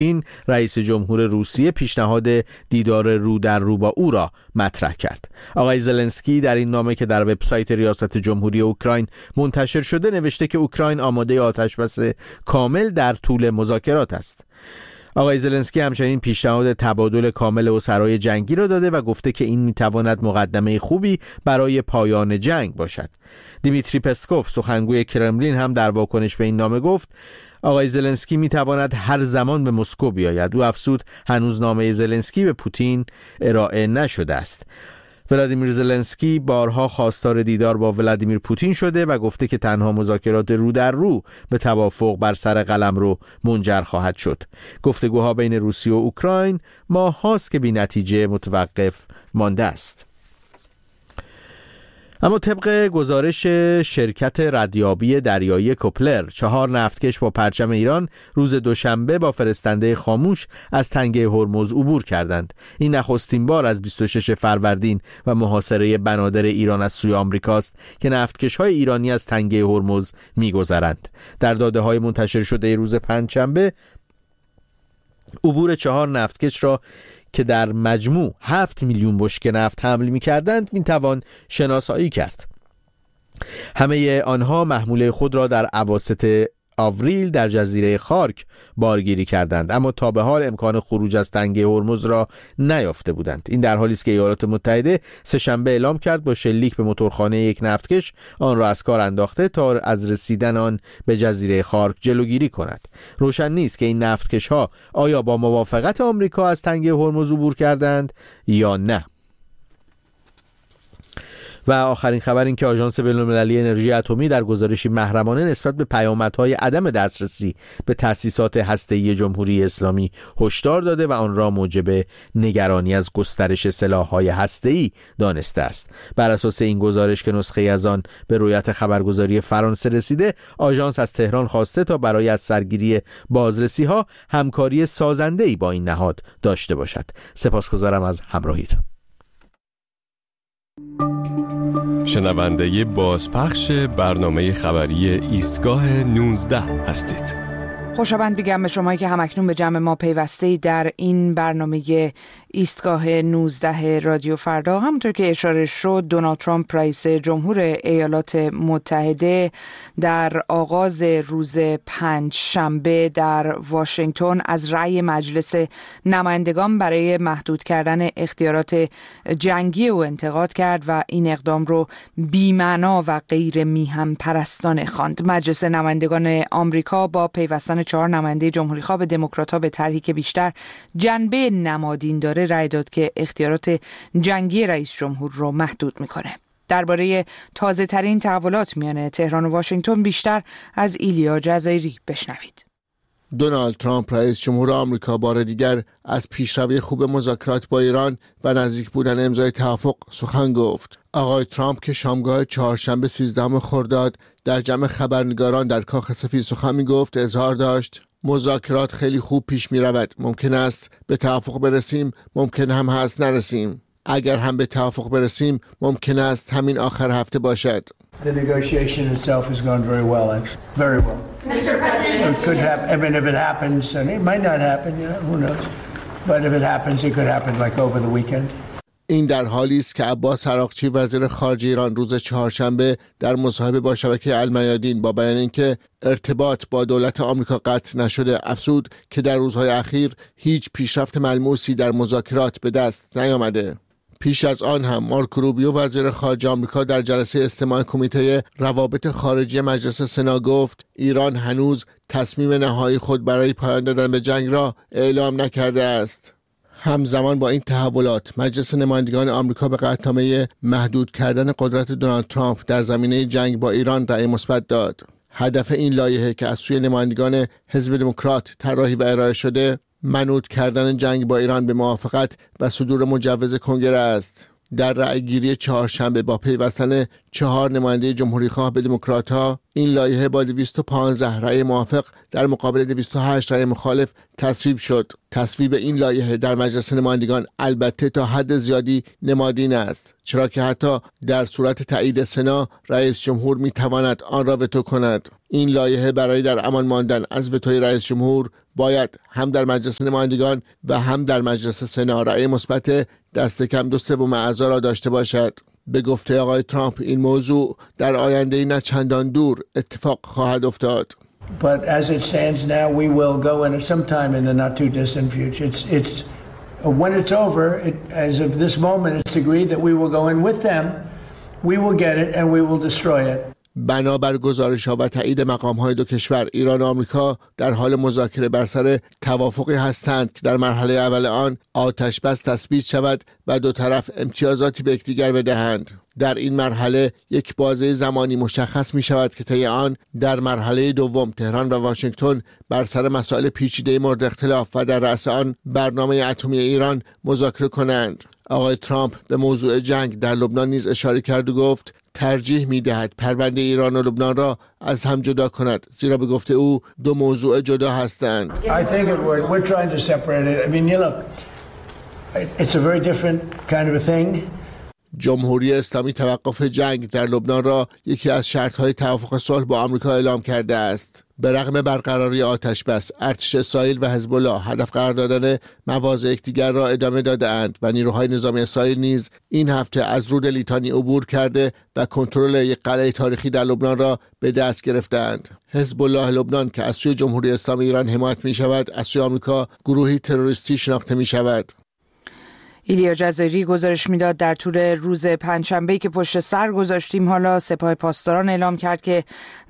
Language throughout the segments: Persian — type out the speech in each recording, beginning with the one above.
این رئیس جمهور روسیه پیشنهاد دیدار رو در رو با او را مطرح کرد. آقای زلنسکی در این نامه که در وبسایت ریاست جمهوری اوکراین منتشر شده نوشته که اوکراین آماده آتش‌بس کامل در طول مذاکرات است. آقای زلنسکی همچنین پیشنهاد تبادل کامل اسرای جنگی را داده و گفته که این میتواند مقدمه خوبی برای پایان جنگ باشد. دیمیتری پسکوف سخنگوی کرملین هم در واکنش به این نامه گفت آقای زلنسکی میتواند هر زمان به مسکو بیاید. او افزود هنوز نامه زلنسکی به پوتین ارائه نشده است. ولادیمیر زلنسکی بارها خواستار دیدار با ولادیمیر پوتین شده و گفته که تنها مذاکرات رو در رو به توافق بر سر قلمرو منجر خواهد شد. گفتگوها بین روسیه و اوکراین ماه‌هاست که بی نتیجه متوقف مانده است. اما طبق گزارش شرکت ردیابی دریایی کوپلر 4 نفتکش با پرچم ایران روز دوشنبه با فرستنده خاموش از تنگه هرمز عبور کردند. این نخستین بار از 26 فروردین و محاصره بنادر ایران از سوی آمریکاست که نفتکش‌های ایرانی از تنگه هرمز می‌گذرند. در داده‌های منتشر شده روز پنجشنبه عبور 4 نفتکش را که در مجموع 7 میلیون بشکه نفت حمل می‌کردند می‌توان شناسایی کرد. همه آنها محموله خود را در اواسط آوریل در جزیره خارک بارگیری کردند، اما تا به حال امکان خروج از تنگه هرمز را نیافته بودند. این در حالی است که ایالات متحده سه‌شنبه اعلام کرد با شلیک به موتورخانه یک نفتکش آن را از کار انداخته تا از رسیدن آن به جزیره خارک جلوگیری کند. روشن نیست که این نفتکش‌ها آیا با موافقت آمریکا از تنگه هرمز عبور کردند یا نه. و آخرین خبر این که آژانس بین‌المللی انرژی اتمی در گزارشی محرمانه نسبت به پیامدهای عدم دسترسی به تأسیسات هسته‌ای جمهوری اسلامی هشدار داده و آن را موجب نگرانی از گسترش سلاح‌های هسته‌ای دانسته است. بر اساس این گزارش که نسخه‌ای از آن به رویت خبرگزاری فرانسه رسیده، آژانس از تهران خواسته تا برای از سرگیری بازرسی‌ها همکاری سازنده‌ای با این نهاد داشته باشد. سپاسگزارم از همراهیتون. شنونده بازپخش برنامه خبری ایستگاه 19 هستید. خوشابند میگم به شمایی که همکنون به جمع ما پیوسته در این برنامه ایستگاه 19 رادیو فردا. همونطور که اشاره شد، دونالد ترامپ رئیس جمهور ایالات متحده در آغاز روز پنجشنبه در واشنگتن از رأی مجلس نمایندگان برای محدود کردن اختیارات جنگی او انتقاد کرد و این اقدام رو بی‌معنا و غیر میهم پرستانه خواند. مجلس نمایندگان آمریکا با پیوستن 4 نماینده جمهوری‌خواه به دموکرات‌ها به طرحی که بیشتر جنبه نمادین داره رأی داد که اختیارات جنگی رئیس جمهور رو محدود میکنه. درباره تازه ترین تحولات میان تهران و واشنگتن بیشتر از ایلیا جزایری بشنوید. دونالد ترامپ رئیس جمهور آمریکا بار دیگر از پیشروی خوب مذاکرات با ایران و نزدیک بودن امضای توافق سخن گفت. آقای ترامپ که شامگاه چهارشنبه 13 خرداد در جمع خبرنگاران در کاخ سفید سخن می‌گفت، اظهار داشت مذاکرات خیلی خوب پیش می‌رود. ممکن است به توافق برسیم، ممکن هم هست نرسیم. اگر هم به توافق برسیم، ممکن است همین آخر هفته باشد. The negotiation itself has gone very well, actually. Very well. Mr. President, It could happen. I mean, if it happens, and it might not happen, who knows? But if it happens, it could happen like over the weekend. این در حالی است که عباس عراقچی وزیر خارجه ایران روز چهارشنبه در مصاحبه با شبکه المیادین با بیان اینکه ارتباط با دولت آمریکا قطع نشده افزود که در روزهای اخیر هیچ پیشرفت ملموسی در مذاکرات به دست نیامده. پیش از آن هم مارکو روبیو وزیر خارجه آمریکا در جلسه استماع کمیته روابط خارجی مجلس سنا گفت ایران هنوز تصمیم نهایی خود برای پایان دادن به جنگ را اعلام نکرده است. همزمان با این تحولات مجلس نمایندگان آمریکا به قطعنامه محدود کردن قدرت دونالد ترامپ در زمینه جنگ با ایران رأی مثبت داد. هدف این لایحه که از سوی نمایندگان حزب دموکرات طراحی و ارائه شده منوط کردن جنگ با ایران به موافقت و صدور مجوز کنگره است. در رأیگیری چهارشنبه با پیوستن 4 نماینده جمهوری‌خواه به دموکرات‌ها این لایحه با 215 رأی موافق در مقابل 208 رأی مخالف تصویب شد. تصویب این لایحه در مجلس نمایندگان البته تا حد زیادی نمادین است، چرا که حتی در صورت تایید سنا رئیس جمهور می‌تواند آن را وتو کند. این لایحه برای در امان ماندن از وتوی رئیس جمهور باید هم در مجلس نمایندگان و هم در مجلس سنا رأی مثبت دست کم 2/3 اعضا را داشته باشد. به گفته آقای ترامپ این موضوع در آینده نه چندان دور اتفاق خواهد افتاد. But as it stands now, we will go in sometime in the not too distant future. It's when it's over, as of this moment, it's agreed that we will go in with them. We will get it and we will destroy it. بنابر گزارش‌ها و تایید مقام‌های دو کشور، ایران و آمریکا در حال مذاکره بر سر توافقی هستند که در مرحله اول آن آتش بس تثبیت شود و دو طرف امتیازاتی به یکدیگر بدهند. در این مرحله یک بازه زمانی مشخص می شود که طی آن در مرحله دوم تهران و واشنگتن بر سر مسائل پیچیده مورد اختلاف و در رأس آن برنامه اتمی ایران مذاکره کنند. آقای ترامپ به موضوع جنگ در لبنان نیز اشاره کرد و گفت ترجیح می‌دهد پرونده ایران و لبنان را از هم جدا کند، زیرا به گفته او دو موضوع جدا هستند. I think we're trying to separate it. I mean, you look, it's a very different kind of a thing. جمهوری اسلامی توقف جنگ در لبنان را یکی از شرط‌های توافق صلح با آمریکا اعلام کرده است. به رغم برقراری آتش بس، ارتش اسرائیل و حزب الله هدف قرار دادن مواضع یکدیگر را ادامه داده‌اند و نیروهای نظامی اسرائیل نیز این هفته از رود لیتانی عبور کرده و کنترل یک قلعه تاریخی در لبنان را به دست گرفتند. حزب الله لبنان که از سوی جمهوری اسلامی ایران حمایت می‌شود، از سوی آمریکا گروهی تروریستی شناخته می‌شود. ایلیا جزایری گزارش میداد در طول روز پنجشنبه‌ای که پشت سر گذاشتیم، حالا سپاه پاسداران اعلام کرد که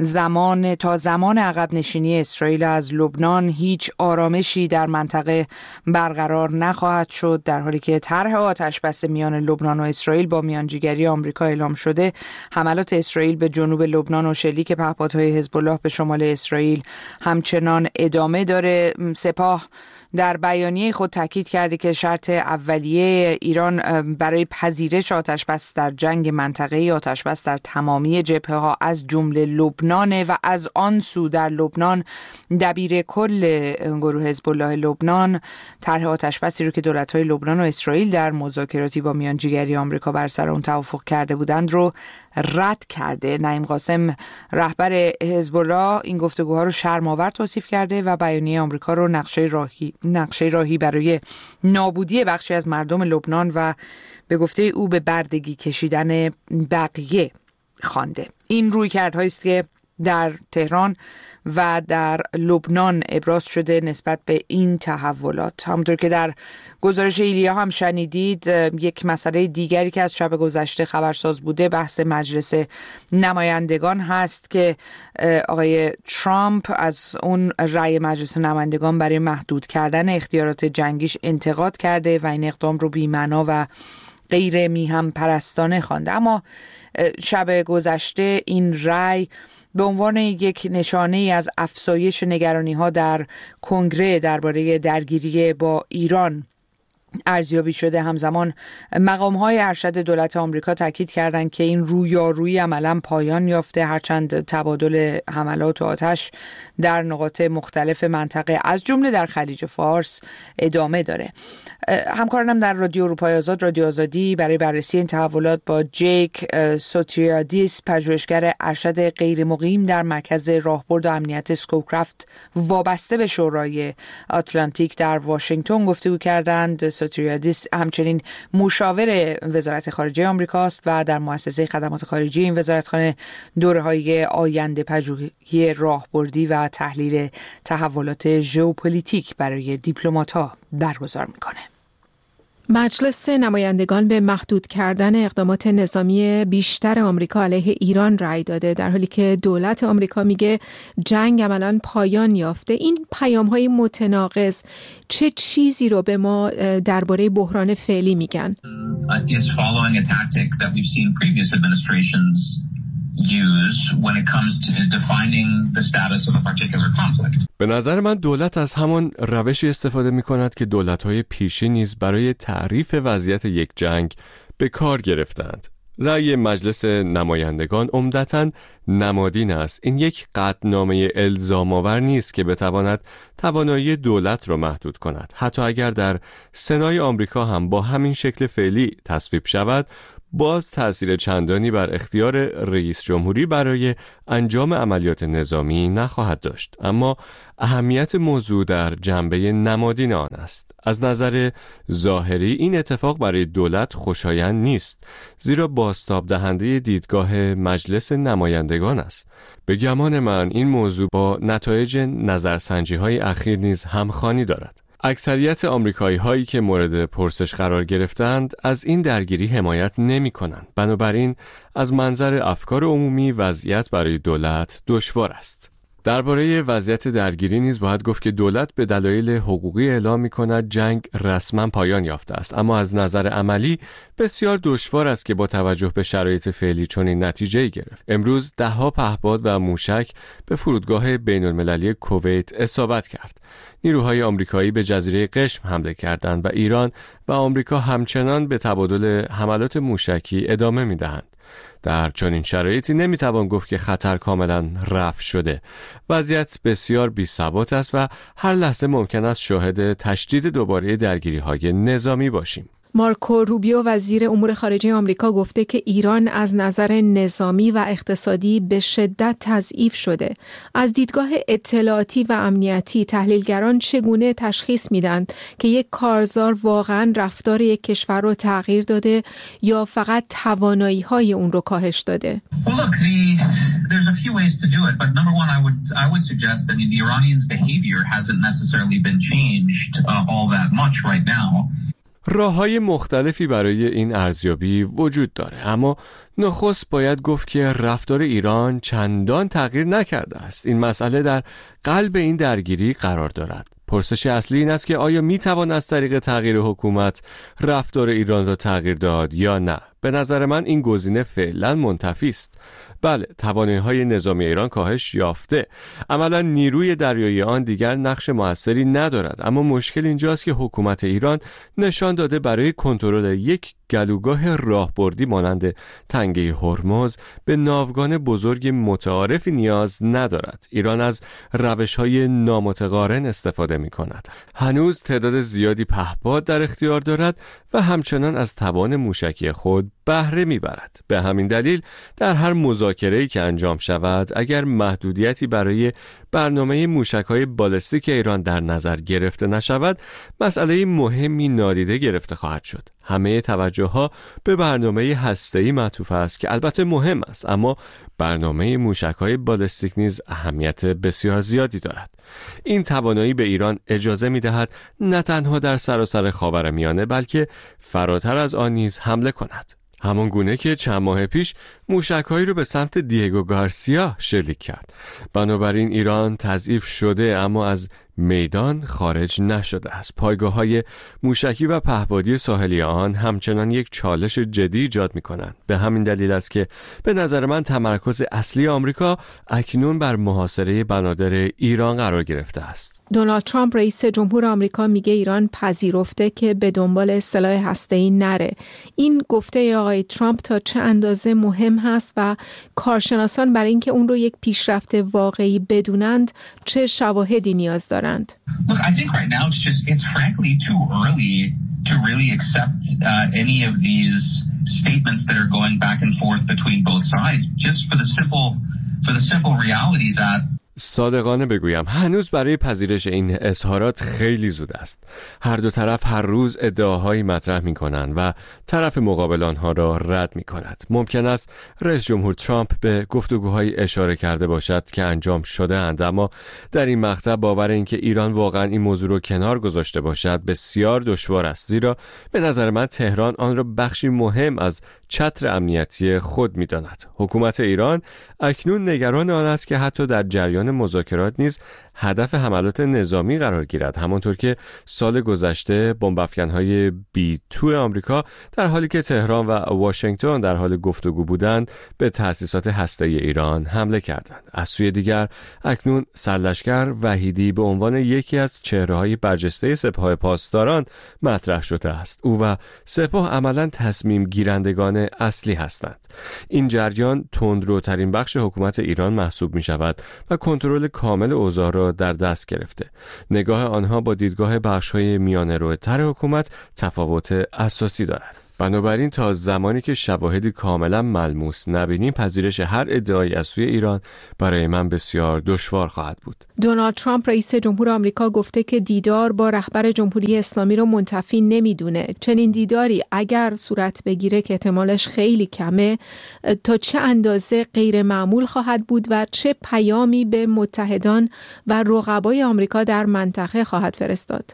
تا زمان عقب نشینی اسرائیل از لبنان هیچ آرامشی در منطقه برقرار نخواهد شد. در حالی که طرح آتش‌بس میان لبنان و اسرائیل با میانجیگری آمریکا اعلام شده، حملات اسرائیل به جنوب لبنان و شلیک پهپادهای حزب الله به شمال اسرائیل همچنان ادامه داره. سپاه در بیانیه خود تاکید کرده که شرط اولیه ایران برای پذیرش آتش‌بس در جنگ منطقه‌ای آتش‌بس در تمامی جبهه‌ها از جمله لبنان و از آن سو در لبنان دبیر کل گروه حزب الله لبنان طرح آتش‌بسی رو که دولت‌های لبنان و اسرائیل در مذاکراتی با میانجیگری آمریکا بر سر اون توافق کرده بودند رو رد کرده. نعیم قاسم رهبر حزب الله این گفتگوها رو شرم‌آور توصیف کرده و بیانیه آمریکا رو نقشه راهی برای نابودی بخشی از مردم لبنان و به گفته او به بردگی کشیدن بقیه خوانده. این رویکردهایی است که در تهران و در لبنان ابراز شده نسبت به این تحولات. همونطور که در گزارش ایلیا هم شنیدید، یک مسئله دیگری که از شب گذشته خبرساز بوده بحث مجلس نمایندگان هست که آقای ترامپ از اون رأی مجلس نمایندگان برای محدود کردن اختیارات جنگیش انتقاد کرده و این اقدام رو بی‌معنا و غیر میهم پرستانه خوانده. اما شب گذشته این رأی به عنوان یک نشانه از افزایش نگرانی‌ها در کنگره درباره درگیری با ایران ارزیابی شده. همزمان مقام‌های ارشد دولت آمریکا تاکید کردند که این رویارویی عملاً پایان یافته، هرچند تبادل حملات و آتش در نقاط مختلف منطقه از جمله در خلیج فارس ادامه داره. همکارانم در رادیو اروپای آزاد، رادیو آزادی، برای بررسی این تحولات با جیک سوتریادیس، پژوهشگر ارشد غیر مقیم در مرکز راهبرد و امنیت اسکوکرافت وابسته به شورای آتلانتیک در واشنگتن گفتگو کردند. سوتریادیس همچنین مشاور وزارت خارجه آمریکاست و در مؤسسه خدمات خارجی این وزارتخانه دوره‌های آینده پژوهی راهبردی و تحلیل تحولات ژئوپلیتیک برای دیپلمات‌ها برگزار می‌کنه. مجلس نمایندگان به محدود کردن اقدامات نظامی بیشتر آمریکا علیه ایران رأی داده، در حالی که دولت آمریکا میگه جنگ عملاً پایان یافته. این پیام‌های متناقض چه چیزی رو به ما درباره بحران فعلی میگن؟ به نظر من دولت از همان روشی استفاده می کند که دولت‌های پیشین نیز برای تعریف وضعیت یک جنگ به کار گرفتند. رأی مجلس نمایندگان عمدتاً نمادین است. این یک قطعنامه الزام‌آور نیست که بتواند توانایی دولت را محدود کند. حتی اگر در سنای آمریکا هم با همین شکل فعلی تصویب شود، باز تأثیر چندانی بر اختیار رئیس جمهوری برای انجام عملیات نظامی نخواهد داشت. اما اهمیت موضوع در جنبه نمادین آن است. از نظر ظاهری این اتفاق برای دولت خوشایند نیست، زیرا بازتاب دهنده دیدگاه مجلس نمایندگان است. به گمان من این موضوع با نتایج نظرسنجی‌های اخیر نیز همخوانی دارد. اکثریت آمریکایی هایی که مورد پرسش قرار گرفتند از این درگیری حمایت نمی کنند. بنابراین از منظر افکار عمومی وضعیت برای دولت دشوار است. درباره وضعیت درگیری نیز باید گفت که دولت به دلایل حقوقی اعلام می کند جنگ رسما پایان یافته است، اما از نظر عملی بسیار دشوار است که با توجه به شرایط فعلی چنین نتیجه‌ای گرفت. امروز ده‌ها پهپاد و موشک به فرودگاه بین‌المللی کویت اصابت کرد. نیروهای آمریکایی به جزیره قشم حمله کردند و ایران و آمریکا همچنان به تبادل حملات موشکی ادامه می‌دهند. در چنین شرایطی نمیتوان گفت که خطر کاملا رفع شده. وضعیت بسیار بی‌ثبات است و هر لحظه ممکن است شاهد تشدید دوباره درگیری‌های نظامی باشیم. مارکو روبیو وزیر امور خارجه آمریکا گفته که ایران از نظر نظامی و اقتصادی به شدت تضعیف شده. از دیدگاه اطلاعاتی و امنیتی تحلیلگران چگونه تشخیص میدند که یک کارزار واقعا رفتار یک کشور رو تغییر داده یا فقط توانایی‌های اون رو کاهش داده؟ Well, look, there's a few ways to do it, but number one, I would suggest that the Iranians' behavior hasn't necessarily been changed all that much right now. راه‌های مختلفی برای این ارزیابی وجود داره، اما نخست باید گفت که رفتار ایران چندان تغییر نکرده است. این مسئله در قلب این درگیری قرار دارد. پرسش اصلی این است که آیا میتوان از طریق تغییر حکومت رفتار ایران را تغییر داد یا نه؟ به نظر من این گزینه فعلا منتفی است. بله، توانایی‌های نظامی ایران کاهش یافته. عملاً نیروی دریایی آن دیگر نقش موثری ندارد، اما مشکل اینجاست که حکومت ایران نشان داده برای کنترل یک گلوگاه راهبردی مانند تنگه هرمز به ناوگان بزرگ متعارفی نیاز ندارد. ایران از روش‌های نامتقارن استفاده می‌کند. هنوز تعداد زیادی پهپاد در اختیار دارد و همچنان از توان موشکی خود بهره می‌برد. به همین دلیل در هر مذاکره‌ای که انجام شود، اگر محدودیتی برای برنامه موشک‌های بالستیک ایران در نظر گرفته نشود، مسئله مهمی نادیده گرفته خواهد شد. همه توجه‌ها به برنامه هسته‌ای معطوف است که البته مهم است، اما برنامه موشک‌های بالستیک نیز اهمیت بسیار زیادی دارد. این توانایی به ایران اجازه می‌دهد نه تنها در سراسر خاورمیانه بلکه فراتر از آن نیز حمله کند. همان گونه که چند ماه پیش موشک‌هایی رو به سمت دیگو گارسیا شلیک کرد. بنابراین ایران تضعیف شده اما از میدان خارج نشده است. پایگاه‌های موشکی و پهپادی ساحلی آن همچنان یک چالش جدی ایجاد می‌کنند. به همین دلیل است که به نظر من تمرکز اصلی آمریکا اکنون بر محاصره بنادر ایران قرار گرفته است. دونالد ترامپ رئیس جمهور آمریکا میگه ایران پذیرفته که به دنبال سلاح هسته‌ای نره. این گفته آقای ترامپ تا چه اندازه مهم هست و کارشناسان برای اینکه اون رو یک پیشرفت واقعی بدونند چه شواهدی نیاز دارند؟ Look, I think right now it's frankly too early to really accept any of these statements that are going back and forth between both sides, just for the simple reality that صادقانه بگویم هنوز برای پذیرش این اظهارات خیلی زود است. هر دو طرف هر روز ادعاهایی مطرح می کنند و طرف مقابل آنها را رد می کند. ممکن است رئیس جمهور ترامپ به گفتگوهای اشاره کرده باشد که انجام شده اند، اما در این مقطع باور این که ایران واقعا این موضوع را کنار گذاشته باشد بسیار دشوار است، زیرا به نظر من تهران آن را بخشی مهم از چتر امنیتی خود می داند. حکومت ایران اکنون نگران آن است که حتی در جریان مذاکرات نیز هدف حملات نظامی قرار گیرد، همانطور که سال گذشته بمب‌افکن‌های B2 آمریکا در حالی که تهران و واشنگتن در حال گفتگو بودند به تأسیسات هسته‌ای ایران حمله کردند. از سوی دیگر اکنون سرلشکر وحیدی به عنوان یکی از چهره‌های برجسته سپاه پاسداران مطرح شده است. او و سپاه عملاً تصمیم گیرندگان اصلی هستند. این جریان تندروترین بخش حکومت ایران محسوب می شود و کنترل کامل اوضاع را در دست گرفته. نگاه آنها با دیدگاه بخش‌های میانه‌روتر حکومت تفاوت اساسی دارد. بنابراین تا زمانی که شواهدی کاملا ملموس نبینیم پذیرش هر ادعایی از سوی ایران برای من بسیار دشوار خواهد بود. دونالد ترامپ رئیس جمهور آمریکا گفته که دیدار با رهبر جمهوری اسلامی رو منتفی نمیدونه. چنین دیداری اگر صورت بگیره که احتمالش خیلی کمه، تا چه اندازه غیر معمول خواهد بود و چه پیامی به متحدان و رقبای آمریکا در منطقه خواهد فرستاد؟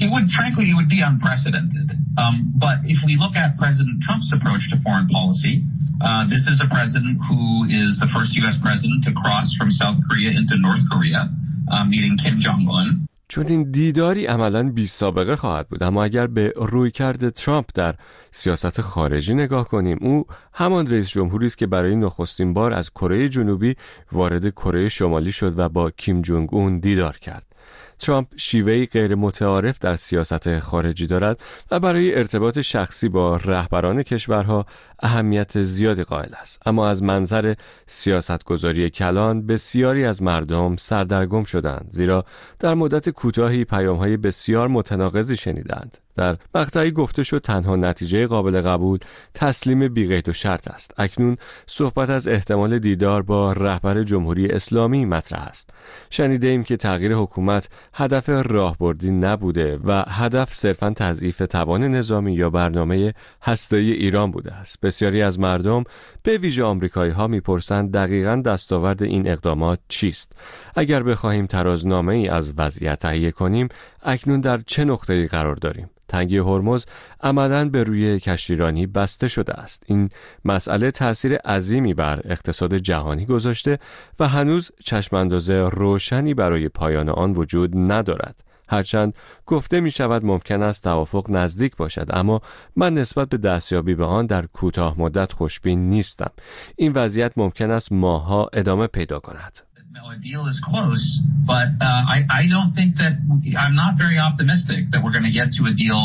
It would be unprecedented. But if we look at President Trump's approach to foreign policy, this is a president who is the first U.S. president to cross from South Korea into North Korea, meeting Kim Jong-un. چون این دیداری عملاً بی سابقه خواهد بود، اما اگر به رویکرد ترامپ در سیاست خارجی نگاه کنیم، او همان رئیس جمهوری است که برای نخستین بار از کره جنوبی وارد کره شمالی شد و با کیم جونگ اون دیدار کرد. ترامپ شیوهی غیر متعارف در سیاست خارجی دارد و برای ارتباط شخصی با رهبران کشورها اهمیت زیادی قائل است. اما از منظر سیاستگذاری کلان بسیاری از مردم سردرگم شدند، زیرا در مدت کوتاهی پیام‌های بسیار متناقضی شنیدند. در مقطعی گفته شد تنها نتیجه قابل قبول تسلیم بی‌قید و شرط است. اکنون صحبت از احتمال دیدار با رهبر جمهوری اسلامی مطرح است. شنیده ایم که تغییر حکومت هدف راهبردی نبوده و هدف صرفاً تضعیف توان نظامی یا برنامه هسته‌ای ایران بوده است. بسیاری از مردم به ویژه آمریکایی‌ها می‌پرسند دقیقاً دستاورد این اقدامات چیست؟ اگر بخواهیم ترازنامه‌ای از وضعیت تهیه کنیم، اکنون در چه نقطه‌ای قرار داریم؟ تنگه هرمز عملاً به روی کشتیرانی بسته شده است. این مسئله تأثیر عظیمی بر اقتصاد جهانی گذاشته و هنوز چشمانداز روشنی برای پایان آن وجود ندارد. هرچند گفته می شود ممکن است توافق نزدیک باشد، اما من نسبت به دستیابی به آن در کوتاه مدت خوشبین نیستم. این وضعیت ممکن است ماه‌ها ادامه پیدا کند. A deal is close, but I don't think that I'm not very optimistic that we're going to get to a deal,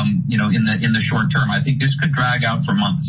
in the short term. I think this could drag out for months.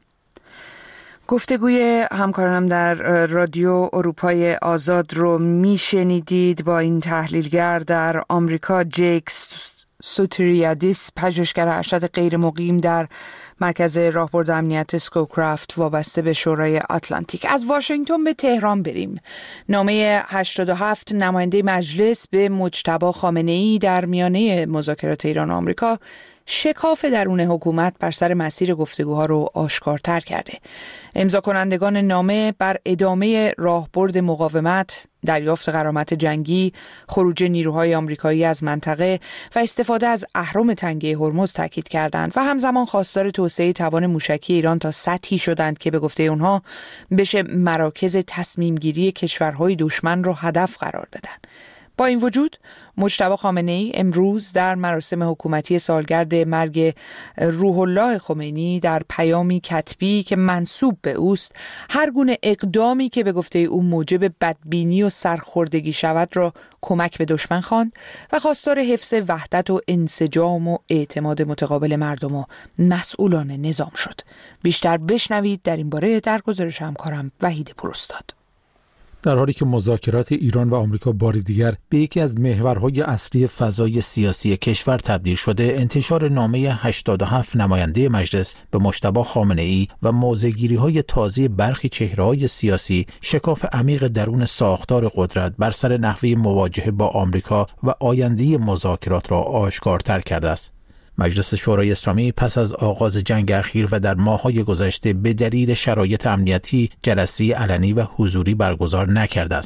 گفتگوی همکارانم در رادیو اروپای آزاد رو میشنیدید با این تحلیلگر در آمریکا، جیک سوتریادیس، پژوهشگر ارشد غیر مقیم در مرکز راهبرد امنیت اسکوکرافت وابسته به شورای آتلانتیک. از واشنگتن به تهران بریم. نامه 87 نماینده مجلس به مجتبی خامنه‌ای در میانه مذاکرات ایران و آمریکا شکاف درون حکومت بر سر مسیر گفتگوها رو آشکارتر کرده. امضا کنندگان نامه بر ادامه راهبرد مقاومت، دریافت غرامت جنگی، خروج نیروهای آمریکایی از منطقه و استفاده از اهرم تنگه هرمز تاکید کردند و همزمان خواستار توسعه توان موشکی ایران تا سطحی شدند که به گفته اونها بشه مراکز تصمیم گیری کشورهای دشمن رو هدف قرار بدن. با این وجود مجتبی خامنه‌ای امروز در مراسم حکومتی سالگرد مرگ روح الله خمینی در پیامی کتبی که منسوب به اوست هر گونه اقدامی که به گفته او موجب بدبینی و سرخوردگی شود را کمک به دشمن خواند و خواستار حفظ وحدت و انسجام و اعتماد متقابل مردم و مسئولان نظام شد. بیشتر بشنوید در این باره در گزارش همکارم وحید پوراستاد. در حالی که مذاکرات ایران و آمریکا بار دیگر به یکی از محورهای اصلی فضای سیاسی کشور تبدیل شده، انتشار نامه 87 نماینده مجلس به مجتبی خامنه‌ای و موضع‌گیری‌های تازه برخی چهره‌های سیاسی شکاف عمیق درون ساختار قدرت بر سر نحوه مواجهه با آمریکا و آینده مذاکرات را آشکارتر کرده است. مجلس شورای اسلامی پس از آغاز جنگ اخیر و در ماه‌های گذشته به دلیل شرایط امنیتی جلسه علنی و حضوری برگزار نکرده است.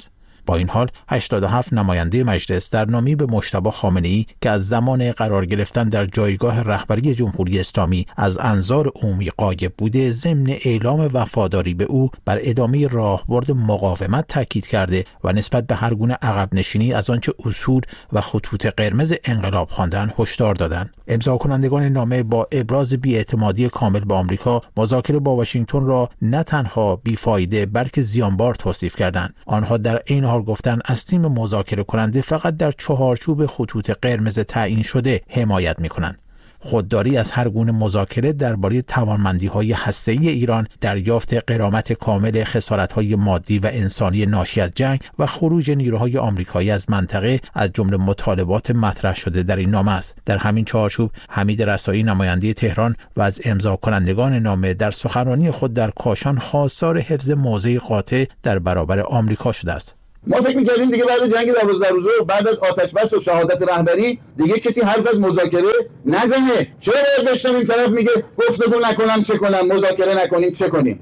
با این حال 87 نماینده مجلس در نامه‌ای به مجتبی خامنه‌ای که از زمان قرار گرفتن در جایگاه رهبری جمهوری اسلامی از انظار عمومی غایب بوده، ضمن اعلام وفاداری به او بر ادامه راهبرد مقاومت تاکید کرده و نسبت به هر گونه عقب نشینی از آنچه اصول و خطوط قرمز انقلاب خواندند هشدار دادند. امضا کنندگان نامه با ابراز بی‌اعتمادی کامل به آمریکا، مذاکره با واشنگتن را نه تنها بیفایده بلکه زیانبار توصیف کردند. آنها در عین حال گفتند از تیم مذاکره کننده فقط در چهارچوب خطوط قرمز تعیین شده حمایت می‌کنند. خودداری از هر گونه مذاکره درباره توانمندی‌های هسته‌ای ایران، دریافت غرامت کامل خسارت‌های مادی و انسانی ناشی از جنگ و خروج نیروهای آمریکایی از منطقه از جمله مطالبات مطرح شده در این نامه است. در همین چارچوب حمید رسایی نماینده تهران و از امضا کنندگان نامه در سخنرانی خود در کاشان خواستار حفظ موضع قاطع در برابر آمریکا شده است. ما فکر می‌کردیم دیگه بعد جنگ 12 روزه و بعد از آتش بس و شهادت رهبری دیگه کسی حرف از مذاکره نزنه. چرا باید بشنم این طرف میگه گفتگو نکنم چه کنم، مذاکره نکنیم چه کنیم؟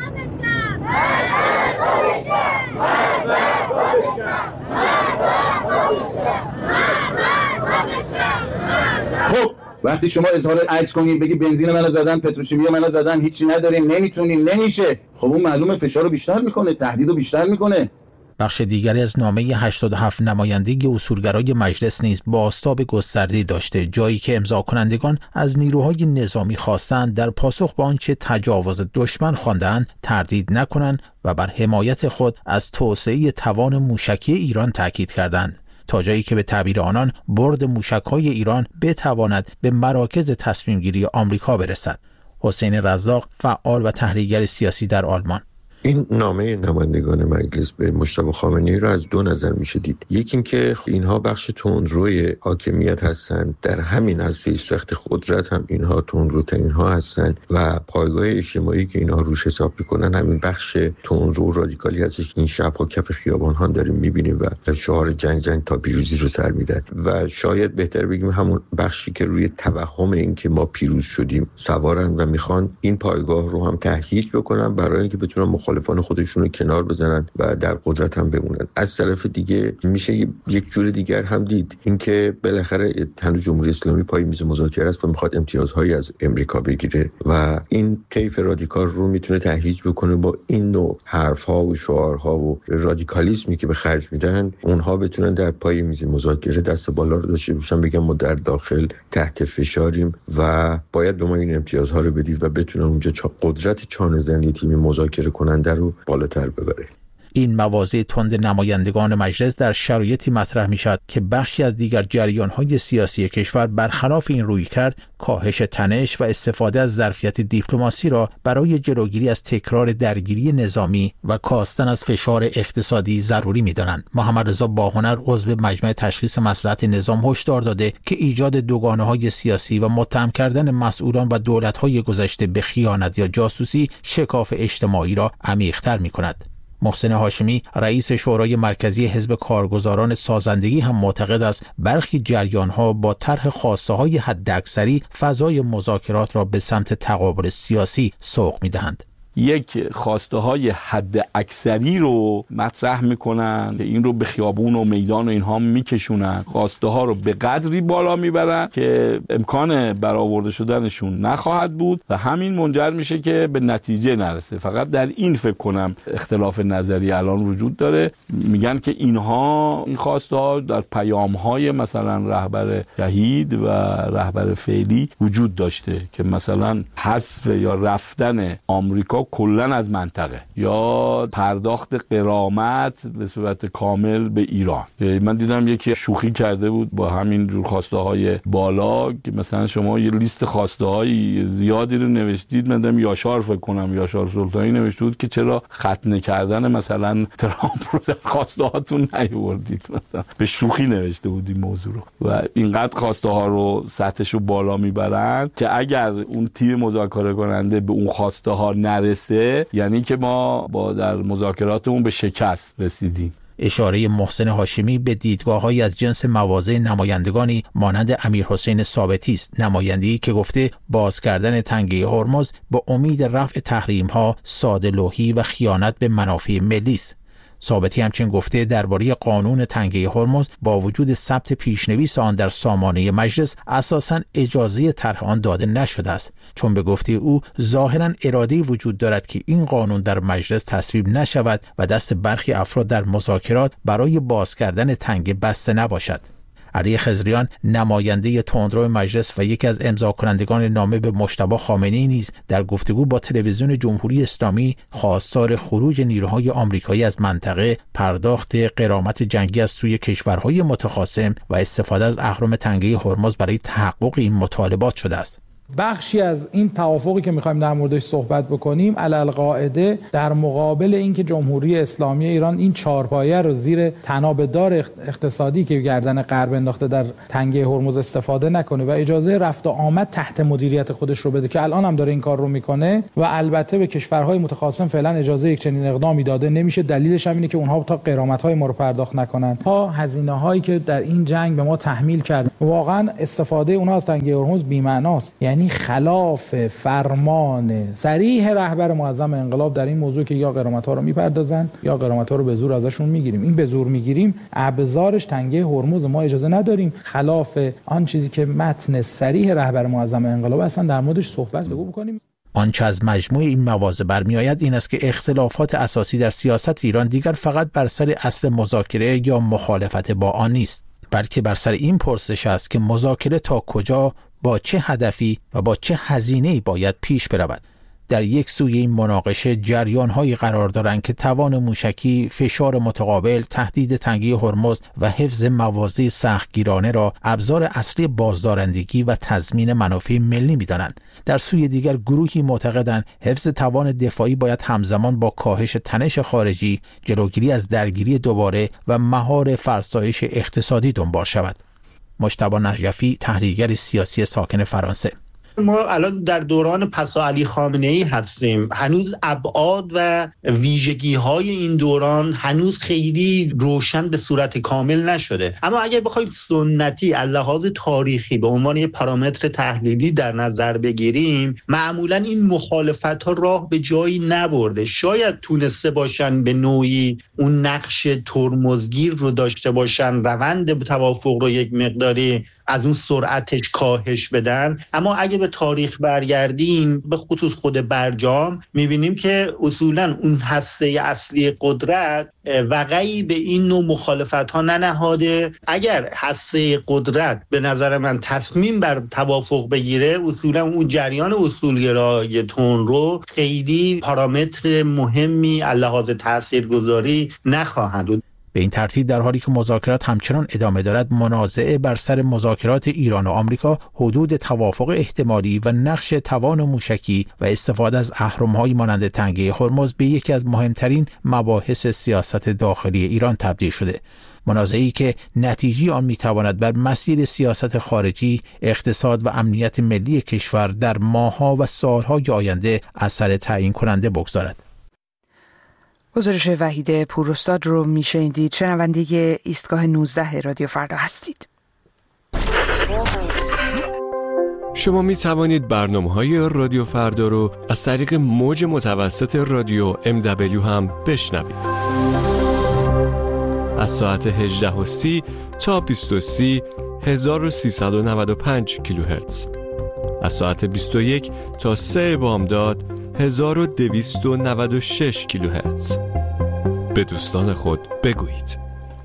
خب وقتی شما اظهار عجز کنید بگی بنزین منو زدن، پتروشیمی منو زدن، هیچی نداریم، نمیتونیم، نمیشه، خب اون معلومه فشار رو بیشتر میکنه، تهدید رو بیشتر میکنه. بخش دیگری از نامه 87 نمایندگی اصولگرای مجلس نیز بازتاب گسترده‌ای داشته، جایی که امضا کنندگان از نیروهای نظامی خواستند در پاسخ به آنچه تجاوز دشمن خواندند تردید نکنند و بر حمایت خود از توسعه توان موشکی ایران تاکید کردند، تا جایی که به تعبیر آنان برد موشک‌های ایران بتواند به مراکز تصمیم گیری آمریکا برسد. حسین رزاق، فعال و تحلیلگر سیاسی در آلمان: این نامه نمایندگان مجلس به مجتبی خامنه‌ای را از دو نظر میشه دید. یکی این که اینها بخش تندروی حاکمیت هستند، در همین عرصه سخت قدرت هم اینها تندروترین ها هستند و پایگاه اجتماعی که اینها روش حساب میکنن همین بخش تندرو رادیکالی هستش که این شب‌ها کف خیابان ها داریم میبینیم و شعار جنگ جنگ تا پیروزی رو سر میدن و شاید بهتر بگیم همون بخشی که روی توهم این که ما پیروز شدیم سوارن و میخوان این پایگاه رو هم تهییج بکنن برای اینکه بتونن مخالفان خودشون رو کنار بزنن و در قدرت هم بمونن. از طرف دیگه میشه یک جور دیگر هم دید، اینکه بالاخره هنوز جمهوری اسلامی پای میز مذاکره است و میخواد امتیازهایی از امریکا بگیره و این طیف رادیکال رو میتونه تهییج بکنه با این نوع حرفها و شعارها و رادیکالیسمی که به خرج میدن، اونها بتونن در پای میز مذاکره دست بالا رو داشته باشن، بگن ما در داخل تحت فشاریم و باید به ما این امتیازها رو بدید و بتونن اونجا قدرت چانه‌زنی تیم مذاکره کننده رو بالاتر ببره. این مواضع تند نمایندگان مجلس در شرایطی مطرح می شود که بخشی از دیگر جریان‌های سیاسی کشور برخلاف این رویکرد کاهش تنش و استفاده از ظرفیت دیپلماسی را برای جلوگیری از تکرار درگیری نظامی و کاستن از فشار اقتصادی ضروری می‌دانند. محمد رضا باهنر عضو مجمع تشخیص مصلحت نظام هشدار داده که ایجاد دوگانه‌های سیاسی و متهم کردن مسئولان و دولت‌های گذشته به خیانت یا جاسوسی شکاف اجتماعی را عمیق‌تر می‌کند. محسن هاشمی رئیس شورای مرکزی حزب کارگزاران سازندگی هم معتقد است برخی جریان‌ها با طرح خواسته‌های حداکثری فضای مذاکرات را به سمت تقابل سیاسی سوق می‌دهند. یک خواسته های حد اکثری رو مطرح میکنن که این رو به خیابون و میدان و اینها میکشونن، خواسته ها رو به قدری بالا میبرن که امکان برآورده شدنشون نخواهد بود و همین منجر میشه که به نتیجه نرسه. فقط در این فکر کنم اختلاف نظری الان وجود داره. میگن که این خواسته ها در پیام های مثلا رهبر شهید و رهبر فعلی وجود داشته که مثلا حذف یا رفتن آمریکا کلن از منطقه یا پرداخت غرامت به صورت کامل به ایران. من دیدم یکی شوخی کرده بود با همین جور خواسته های بالا که مثلا شما یه لیست خواسته های زیادی رو نوشتید، من دیدم یاشار فکر کنم یاشار سلطانی نوشته بود که چرا ختنه کردن مثلا ترامپ رو در خواسته هاتون نیاوردید، مثلا به شوخی نوشته بود این موضوع رو و اینقدر خواسته ها رو سطحش رو بالا میبرن که اگر اون تیم مذاکره کننده به اون خواسته ها نرسه یعنی که ما با در مذاکراتمون به شکست رسیدیم. اشاره محسن هاشمی به دیدگاه‌هایی از جنس مواضع نمایندگانی مانند امیرحسین ثابتی است، نماینده‌ای که گفته باز کردن تنگه هرمز با امید رفع تحریم‌ها ساده‌لوحی و خیانت به منافع ملی است. ثابتی همچنین گفته درباره قانون تنگه هرمز با وجود ثبت پیشنویس آن در سامانه مجلس اساساً اجازه طرح آن داده نشده است، چون به گفته او ظاهراً اراده وجود دارد که این قانون در مجلس تصویب نشود و دست برخی افراد در مذاکرات برای باز کردن تنگه بسته نباشد. علی خضریان نماینده تندرو مجلس و یکی از امضا کنندگان نامه به مجتبی خامنه‌ای نیز در گفتگو با تلویزیون جمهوری اسلامی خواستار خروج نیروهای آمریکایی از منطقه، پرداخت غرامت جنگی از سوی کشورهای متخاصم و استفاده از اهرم تنگه هرمز برای تحقق این مطالبات شده است. بخشی از این توافقی که می‌خوایم در موردش صحبت بکنیم علالقاعده در مقابل اینکه جمهوری اسلامی ایران این چهارپایه رو زیر تنابدار اقتصادی که گردن غرب انداخته در تنگه هرمز استفاده نکنه و اجازه رفت و آمد تحت مدیریت خودش رو بده که الان هم داره این کار رو میکنه و البته به کشورهای متخاصم فعلا اجازه یک چنین اقدامی داده نمیشه. دلیلش هم اینه که اونها تا غرامت‌های ما رو پرداخت نکنن، تا هزینه‌هایی که در این جنگ به ما تحمیل کردن. واقعا استفاده اونها از تنگه هرمز بی‌معناست، یعنی خلاف فرمان صریح رهبر معظم انقلاب در این موضوع که یا غرامت‌ها رو میپردازن یا غرامت‌ها رو به زور ازشون میگیریم. این به زور میگیریم ابزارش تنگه هرمز، ما اجازه نداریم خلاف آن چیزی که متن صریح رهبر معظم انقلاب اصلا در موردش صحبت بکنیم. آنچه از مجموع این مواضع برمی‌آید این است که اختلافات اساسی در سیاست ایران دیگر فقط بر سر اصل مذاکره یا مخالفت با آن نیست، بلکه بر سر این پرسش است که مذاکره تا کجا، با چه هدفی و با چه هزینه‌ای باید پیش برود. در یک سوی این مناقشه جریان‌هایی قرار دارند که توان موشکی، فشار متقابل، تهدید تنگه هرمز و حفظ مواضع سختگیرانه را ابزار اصلی بازدارندگی و تضمین منافع ملی می‌دانند. در سوی دیگر گروهی معتقدند حفظ توان دفاعی باید همزمان با کاهش تنش خارجی، جلوگیری از درگیری دوباره و مهار فرسایش اقتصادی دنبال شود. مجتبی نجفی، تحلیلگر سیاسی ساکن فرانسه: ما الان در دوران پسا علی خامنه‌ای هستیم. هنوز ابعاد و ویژگی‌های این دوران هنوز خیلی روشن به صورت کامل نشده. اما اگر بخوایم سنتی از لحاظ تاریخی به عنوان یک پارامتر تحلیلی در نظر بگیریم، معمولاً این مخالفت‌ها راه به جایی نبرده. شاید تونسته باشن به نوعی اون نقش ترمزگیر رو داشته باشن، روند توافق رو یک مقداری از اون سرعتش کاهش بدن. اما اگه به تاریخ برگردیم، به خصوص خود برجام، میبینیم که اصولاً اون هسته اصلی قدرت وقعی به این نوع مخالفت ها ننهاده. اگر هسته قدرت به نظر من تصمیم بر توافق بگیره، اصولاً اون جریان اصولگرای تندرو خیلی پارامتر مهمی از لحاظ تاثیرگذاری نخواهند بود. به این ترتیب در حالی که مذاکرات همچنان ادامه دارد، منازعه بر سر مذاکرات ایران و آمریکا، حدود توافق احتمالی و نقش توان موشکی و استفاده از اهرم‌های مانند تنگه هرمز به یکی از مهمترین مباحث سیاست داخلی ایران تبدیل شده. منازعه‌ای که نتیجه آن میتواند بر مسیر سیاست خارجی، اقتصاد و امنیت ملی کشور در ماه‌ها و سال‌های آینده اثر تعیین کننده بگذارد. گزارش وحید پوراستاد رو میشنیدید. شنونده ایستگاه 19 رادیو فردا هستید. شما می توانید برنامه‌های رادیو فردا رو از طریق موج متوسط رادیو MW هم بشنوید. از ساعت 18:30 تا 20:30 1395 کیلوهرتز. از ساعت 21 تا 3 بامداد 1296 کیلوهرتز. به دوستان خود بگویید.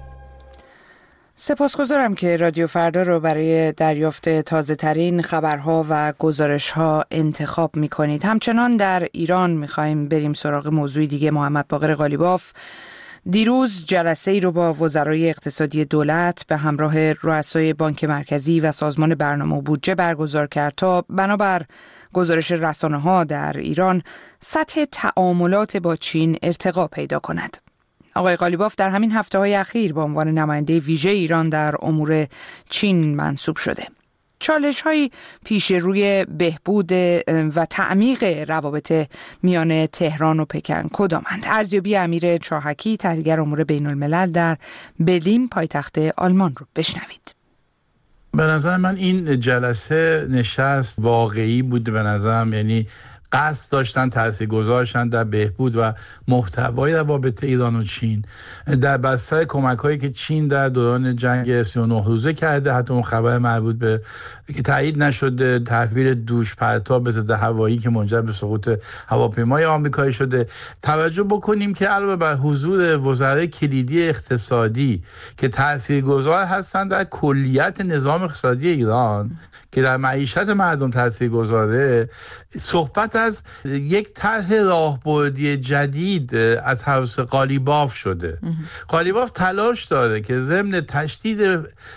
سپاسگزارم که رادیو فردا رو برای دریافت تازه ترین خبرها و گزارش ها انتخاب می کنید. همچنان در ایران می خواهیم بریم سراغ موضوع دیگه. محمد باقر قالیباف دیروز جلسه ای رو با وزرای اقتصادی دولت به همراه رؤسای بانک مرکزی و سازمان برنامه و بودجه برگزار کرد تا بنابر گزارش رسانه‌ها در ایران سطح تعاملات با چین ارتقا پیدا کند. آقای قالیباف در همین هفته‌های اخیر به عنوان نماینده ویژه ایران در امور چین منصوب شده. چالش‌های پیش روی بهبود و تعمیق روابط میان تهران و پکن کدامند؟ ارزیابی امیر چاهکی، تحلیلگر امور بین‌الملل در برلین پایتخت آلمان رو بشنوید. به نظر من این جلسه نشست واقعی بود. به نظرم یعنی قصد داشتن تاثیرگذارشن در بهبود و محتوای روابط ایران و چین در بستر کمک‌هایی که چین در دوران جنگ 39 روزه کرده. حتی اون خبر مربوط به که تایید نشده تحویل دوش پرتاب ضد هوایی که منجر به سقوط هواپیمای آمریکایی شده. توجه بکنیم که علاوه بر حضور وزرای کلیدی اقتصادی که تاثیرگذار هستند در کلیت نظام اقتصادی ایران که در معیشت مردم تاثیرگذاره، صحبت از یک طرح راهبردی جدید از طرف قالیباف شده. قالیباف تلاش داره که ضمن تشدید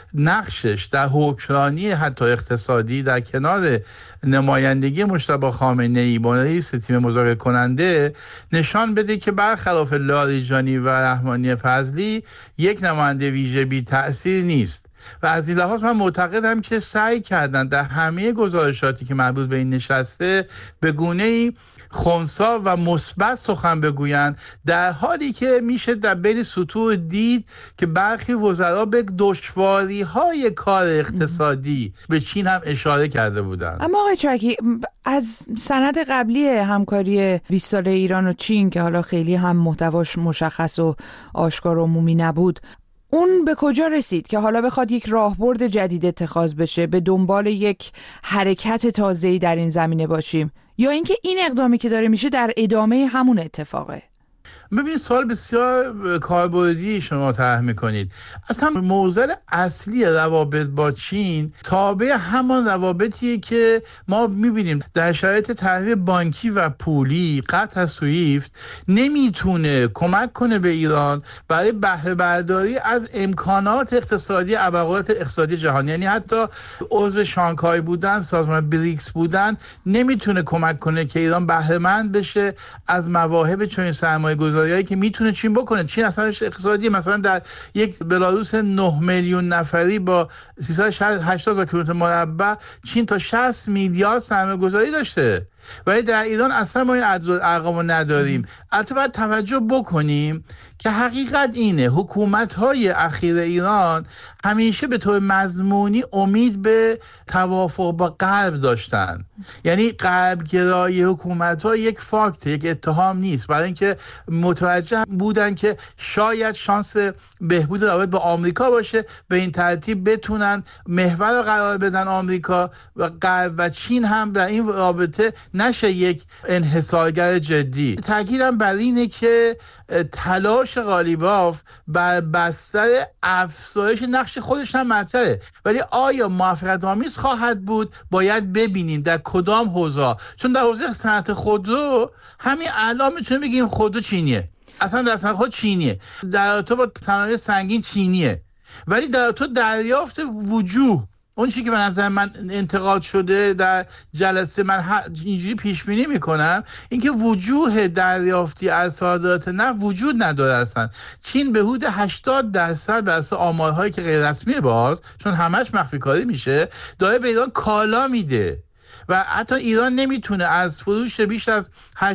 نقشش در حکمرانی حتی اقتصادی در کنار نمایندگی مجتبی خامنه‌ای با رئیس تیم مذاکره کننده نشان بده که برخلاف لاریجانی و رحمانی فضلی یک نماینده ویژه بی تأثیر نیست. و از این لحاظ من معتقدم که سعی کردن در همه گزارشاتی که مربوط به این نشسته به گونه‌ای خنثی و مثبت سخن بگویند، در حالی که میشه در بین سطور دید که برخی وزرا به دشواری‌های کار اقتصادی به چین هم اشاره کرده بودند. اما آقای چرکی، از سند قبلی همکاری 20 ساله ایران و چین که حالا خیلی هم محتواش مشخص و آشکار و عمومی نبود، اون به کجا رسید که حالا بخواد یک راهبرد جدید اتخاذ بشه، به دنبال یک حرکت تازه‌ای در این زمینه باشیم، یا اینکه این اقدامی که داره میشه در ادامه همون اتفاقه؟ ببینید سوال بسیار کاربردی شما طرح میکنید. اصلا موضوع اصلی روابط با چین تابع همان روابطیه که ما میبینیم در شرایط تحریم بانکی و پولی. قطع سویفت نمیتونه کمک کنه به ایران برای بهره برداری از امکانات اقتصادی ابرقدرت اقتصادی جهانی، یعنی حتی عضو شانگهای بودن، سازمان بریکس بودن، نمیتونه کمک کنه که ایران بهره مند بشه از مواهب چنین سرمایه‌گذاری که میتونه چین بکنه. چین اصلا اقتصادی مثلا در یک بلاروس 9 میلیون نفری با 380,000 کیلومتر مربع چین تا 60 میلیارد سرمایه‌گذاری داشته، ولی در ایران اصلا ما این ارقامو نداریم. البته باید توجه بکنیم که حقیقت اینه حکومت‌های اخیر ایران همیشه به طور مضمونی امید به توافق با غرب داشتن. یعنی غربگرایی حکومت‌ها یک فاکت، یک اتهام نیست، برای اینکه متوجه بودن که شاید شانس بهبود روابط با آمریکا باشه، به این ترتیب بتونن محور قرار بدن آمریکا و غرب و چین هم در این رابطه نشه یک انحصارگر جدی. تاکیدم بر اینه که تلاش قالیباف بر بستر افزایش نقش خودش هم مطرحه، ولی آیا موفقیت آمیز خواهد بود باید ببینیم در کدام حوزه. چون در حوزه صنعت خودرو همین الان میتونیم بگیم خودرو چینیه، اصلا در صنعت خود چینیه، در تو با صنایع سنگین چینیه، ولی در تو دریافت وجوه اون چیزی که به نظر من انتقاد شده در جلسه، من اینجوری پیش بینی میکنم اینکه وجوه دریافتی از صادرات نفت وجود نداره. اصلا چین به حدود 80% بر اساس آمارهایی که غیر رسمیه، باز چون همش مخفی کاری میشه، داره به ایران کالا میده و حتی ایران نمیتونه از فروش بیش از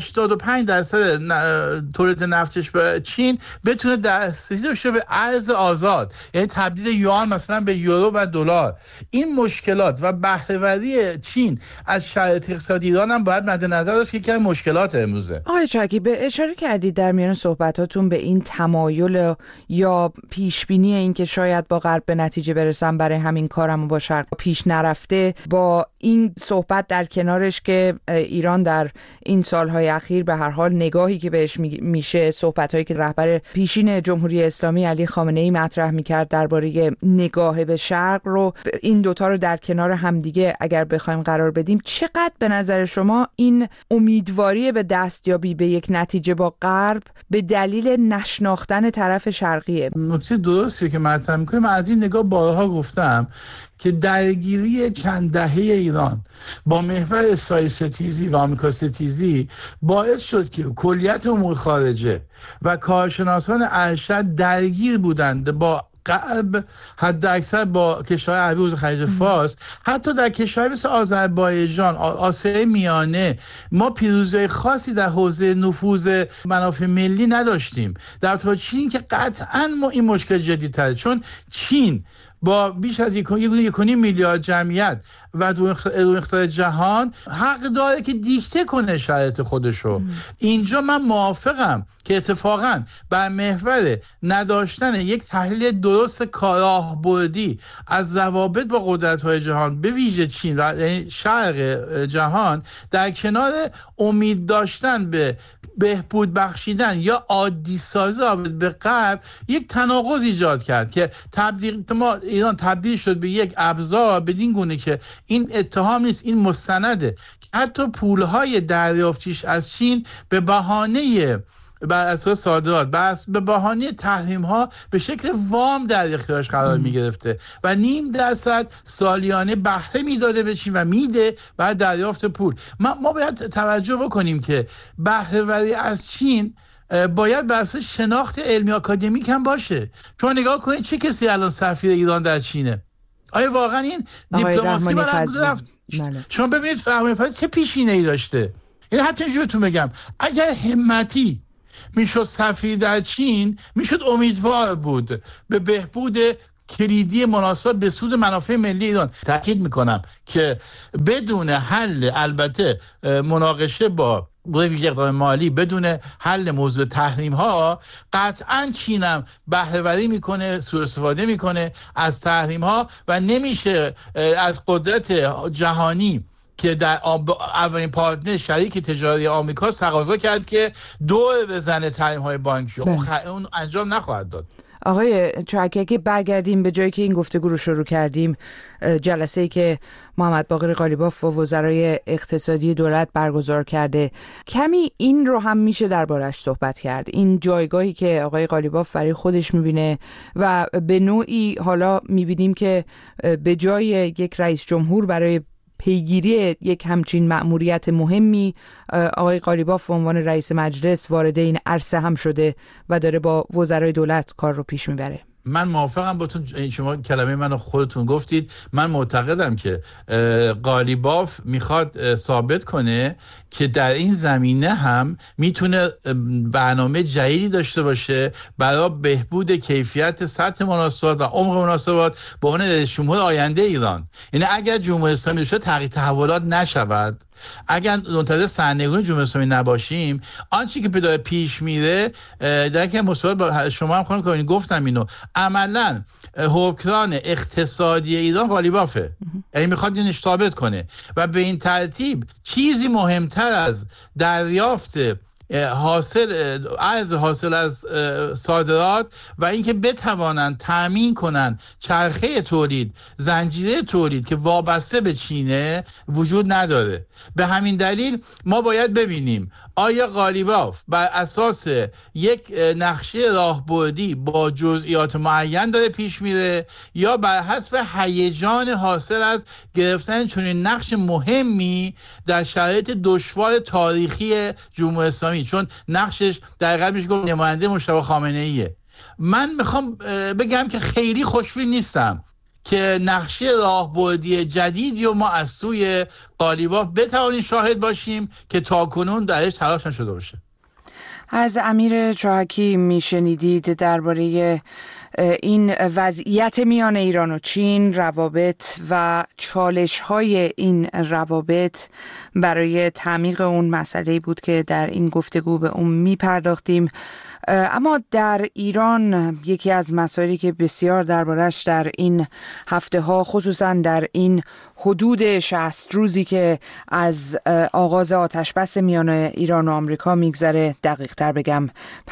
85% تولید نفتش به چین بتونه دسترسی داشته به ارز آزاد، یعنی تبدیل یوان مثلا به یورو و دلار. این مشکلات و بهره‌وری چین از شرایط اقتصادی ایران هم باید مد نظر داشت که یکی از مشکلات امروزه. آقای چرکی، به اشاره کردید در میان صحبتاتون به این تمایل یا پیش بینی این که شاید با غرب به نتیجه برسن، برای همین کارم با شرق پیش نرفته، با این صحبت در کنارش که ایران در این سالهای اخیر به هر حال نگاهی که بهش میشه، صحبت‌هایی که رهبر پیشین جمهوری اسلامی علی خامنه‌ای مطرح میکرد درباره نگاه به شرق رو، این دوتا رو در کنار همدیگه اگر بخوایم قرار بدیم، چقدر به نظر شما این امیدواری به دستیابی به یک نتیجه با غرب به دلیل نشناختن طرف شرقیه؟ نکته درستیه که مطرح می‌کنیم. من از این نگاه بارها گفتم که درگیری چند دهه ایران با محور اسرائیل ستیزی و آمریکا ستیزی باعث شد که کلیت امور خارجه و کارشناسان ارشد درگیر بودند با غرب، حد اکثر با کشورهای عربی حوزه خلیج فارس، حتی در کشورهای مثل آذربایجان، آسیای میانه ما پیروزی خاصی در حوزه نفوذ منافع ملی نداشتیم. در تو چین که قطعاً ما این مشکل جدی‌تره، چون چین با بیش از 1.5 میلیارد جمعیت و دو اقتصاد جهان حق داره که دیکته کنه شرایط خودشو. اینجا من موافقم که اتفاقا بر محور نداشتن یک تحلیل درست کارآهبردی از روابط با قدرت‌های جهان به ویژه چین و یعنی شرق جهان، در کنار امید داشتن به بهبود بخشیدن یا عادی سازی رابطه به غرب، یک تناقض ایجاد کرد که ایران تبدیل شد به یک ابزار بدین گونه که این اتهام نیست، این مستنده که حتی پولهای دریافتیش از چین به بهانه بر اساس صادرات به بهانه تحریم ها به شکل وام در اختیارش قرار می گرفته و 0.5% سالیانه بهره میداده به چین و میده بعد دریافت پول. ما باید توجه بکنیم که بهره وری از چین باید بر اساس شناخت علمی آکادمیک هم باشه. چون نگاه کنید چه کسی الان سفیر ایران در چینه؟ آیا واقعا این دیپلماسی رفت؟ شما ببینید فرمانده فضلی چه پیشینه‌ای داشته. یعنی حتی اینجورتون بگم اگر همتی میشد سفیر در چین، میشد امیدوار بود به بهبود کلیدی مناسبات به سود منافع ملی ایران. تاکید میکنم که بدون حل البته مناقشه با ویژه اقدام مالی، بدون حل موضوع تحریم ها، قطعا چینم بهره وری میکنه، سوء استفاده میکنه از تحریم ها و نمیشه از قدرت جهانی که در اولین پارتنر شریک تجاری آمریکا تقاضا کرد که دور بزنه تحریم‌های بانکی. اون انجام نخواهد داد. آقای چاکی، اگه برگردیم به جایی که این گفتگو رو شروع کردیم، جلسه‌ای که محمد باقر قالیباف با وزرای اقتصادی دولت برگزار کرده، کمی این رو هم میشه دربارش صحبت کرد، این جایگاهی که آقای قالیباف برای خودش میبینه و به نوعی حالا میبینیم که به جای یک رئیس جمهور برای پیگیری یک همچین مأموریت مهمی، آقای قالیباف به عنوان رئیس مجلس وارد این عرصه هم شده و داره با وزرای دولت کار رو پیش میبره. من موافقم با شما کلمه منو خودتون گفتید. من معتقدم که قالیباف میخواد ثابت کنه که در این زمینه هم میتونه برنامه جدیدی داشته باشه برای بهبود کیفیت سطح مناسبات و عمق مناسبات به عنوان رئیس جمهور آینده ایران. یعنی اگر جمهوری اسلامی شد تغییر تحولات نشود، اگر منتظر سرنگونی جمهوری اسلامی نباشیم، آنچه که داره پیش میره در که مصاحبه با شما هم خانم کابینی گفتم اینو، عملاً حکمران اقتصادی ایران قالیبافه. یعنی میخواد اینو ثابت کنه و به این ترتیب چیزی مهمتر از دریافت حاصل از صادرات و اینکه بتوانند تامین کنند چرخه تولید، زنجیره تولید که وابسته به چینه وجود نداره. به همین دلیل ما باید ببینیم آیا قالیباف بر اساس یک نقشه راهبردی با جزئیات معین داره پیش میره یا بر حسب هیجان حاصل از گرفتن چنین نقش مهمی در شرایط دشوار تاریخی جمهوری اسلامی، چون نقشش در حقیقت میشه گفت نماینده مجتبی خامنه‌ایه. من میخوام بگم که خیلی خوشبین نیستم که نقشه راهبردی جدیدی و ما از سوی قالیباف بتوانیم شاهد باشیم که تاکنون درش تلاش نشده باشه. از امیر چاکی میشنیدید درباره این وضعیت میان ایران و چین، روابط و چالش‌های این روابط. برای تعمیق اون مسئله بود که در این گفتگو به اون میپرداختیم. اما در ایران یکی از مسائلی که بسیار دربارش در این هفته ها، خصوصا در این حدود 60 روزی که از آغاز آتشبس میان ایران و آمریکا میگذره، دقیق تر بگم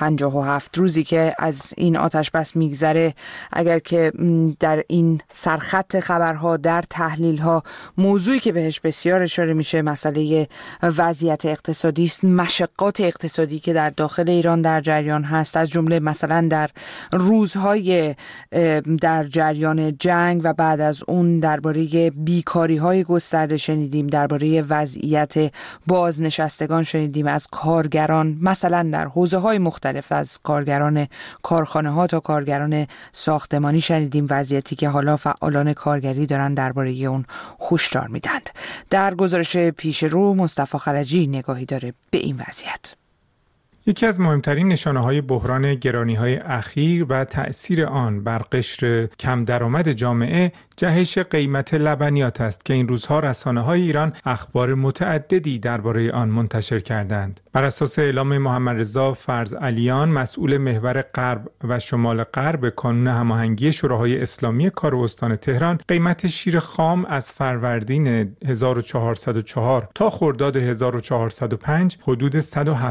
57 روزی که از این آتشبس میگذره، اگر که در این سرخط خبرها، در تحلیلها، موضوعی که بهش بسیار اشاره میشه مسئله وضعیت اقتصادی است، مشقات اقتصادی که در داخل ایران در جریان هست، از جمله مثلا در روزهای در جریان جنگ و بعد از اون درباره بیکاری‌های گسترده شنیدیم، درباره وضعیت بازنشستگان شنیدیم، از کارگران مثلا در حوزه‌های مختلف، از کارگران کارخانه‌ها تا کارگران ساختمانی شنیدیم، وضعیتی که حالا فعالان کارگری دارن درباره اون هشدار میدند. در گزارش پیش رو مصطفی خرجی نگاهی داره به این وضعیت. یکی از مهمترین نشانه‌های بحران گرانی‌های اخیر و تأثیر آن بر قشر کم درآمد جامعه جهش قیمت لبنیات است که این روزها رسانه‌های ایران اخبار متعددی درباره آن منتشر کردند. بر اساس اعلام محمدرضا فرزعلیان مسئول محور غرب و شمال غرب کانون هماهنگی شوراهای اسلامی کار استان تهران، قیمت شیر خام از فروردین 1404 تا خرداد 1405 حدود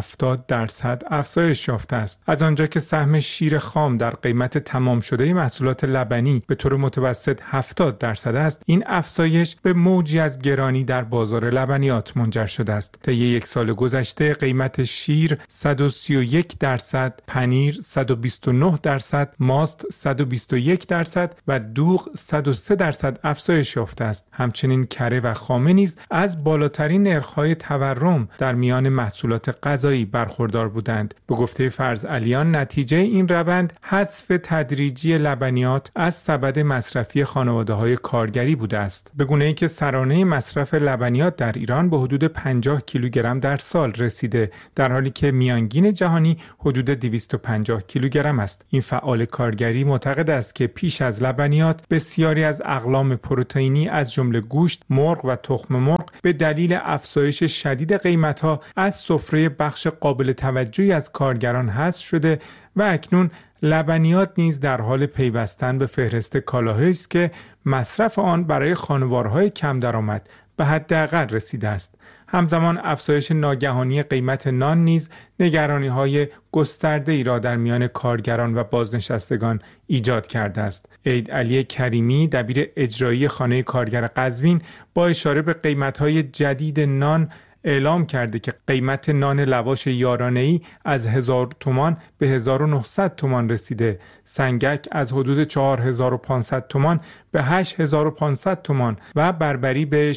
170% افزایش یافته است. از آنجا که سهم شیر خام در قیمت تمام شده محصولات لبنی به طور متوسط 70% است، این افزایش به موجی از گرانی در بازار لبنیات منجر شده است. طی یک سال گذشته قیمت شیر 131%، پنیر 129%، ماست 121% و دوغ 103% افزایش یافته است. همچنین کره و خامه نیز از بالاترین نرخ‌های تورم در میان محصولات غذایی برخوردار بودند. به گفته فرزعلیان نتیجه این روند حذف تدریجی لبنیات از سبد مصرفی خانواده‌های کارگری بوده است، به گونه‌ای که سرانه مصرف لبنیات در ایران به حدود 50 کیلوگرم در سال رسیده، در حالی که میانگین جهانی حدود 250 کیلوگرم است. این فعال کارگری معتقد است که پیش از لبنیات بسیاری از اقلام پروتئینی از جمله گوشت، مرغ و تخم مرغ به دلیل افزایش شدید قیمت‌ها از سفره بخش قابل توجهی از کارگران حذف شده و اکنون لبنیات نیز در حال پیوستن به فهرست کالاهایی است که مصرف آن برای خانوارهای کم درآمد به حداقل رسیده است. همزمان افزایش ناگهانی قیمت نان نیز نگرانی‌های گسترده‌ای را در میان کارگران و بازنشستگان ایجاد کرده است. عید علی کریمی، دبیر اجرایی خانه کارگر قزوین، با اشاره به قیمت‌های جدید نان اعلام کرده که قیمت نان لواش یارانه‌ای از 1000 تومان به 1900 تومان رسیده، سنگک از حدود 4500 تومان به 8500 تومان و بربری به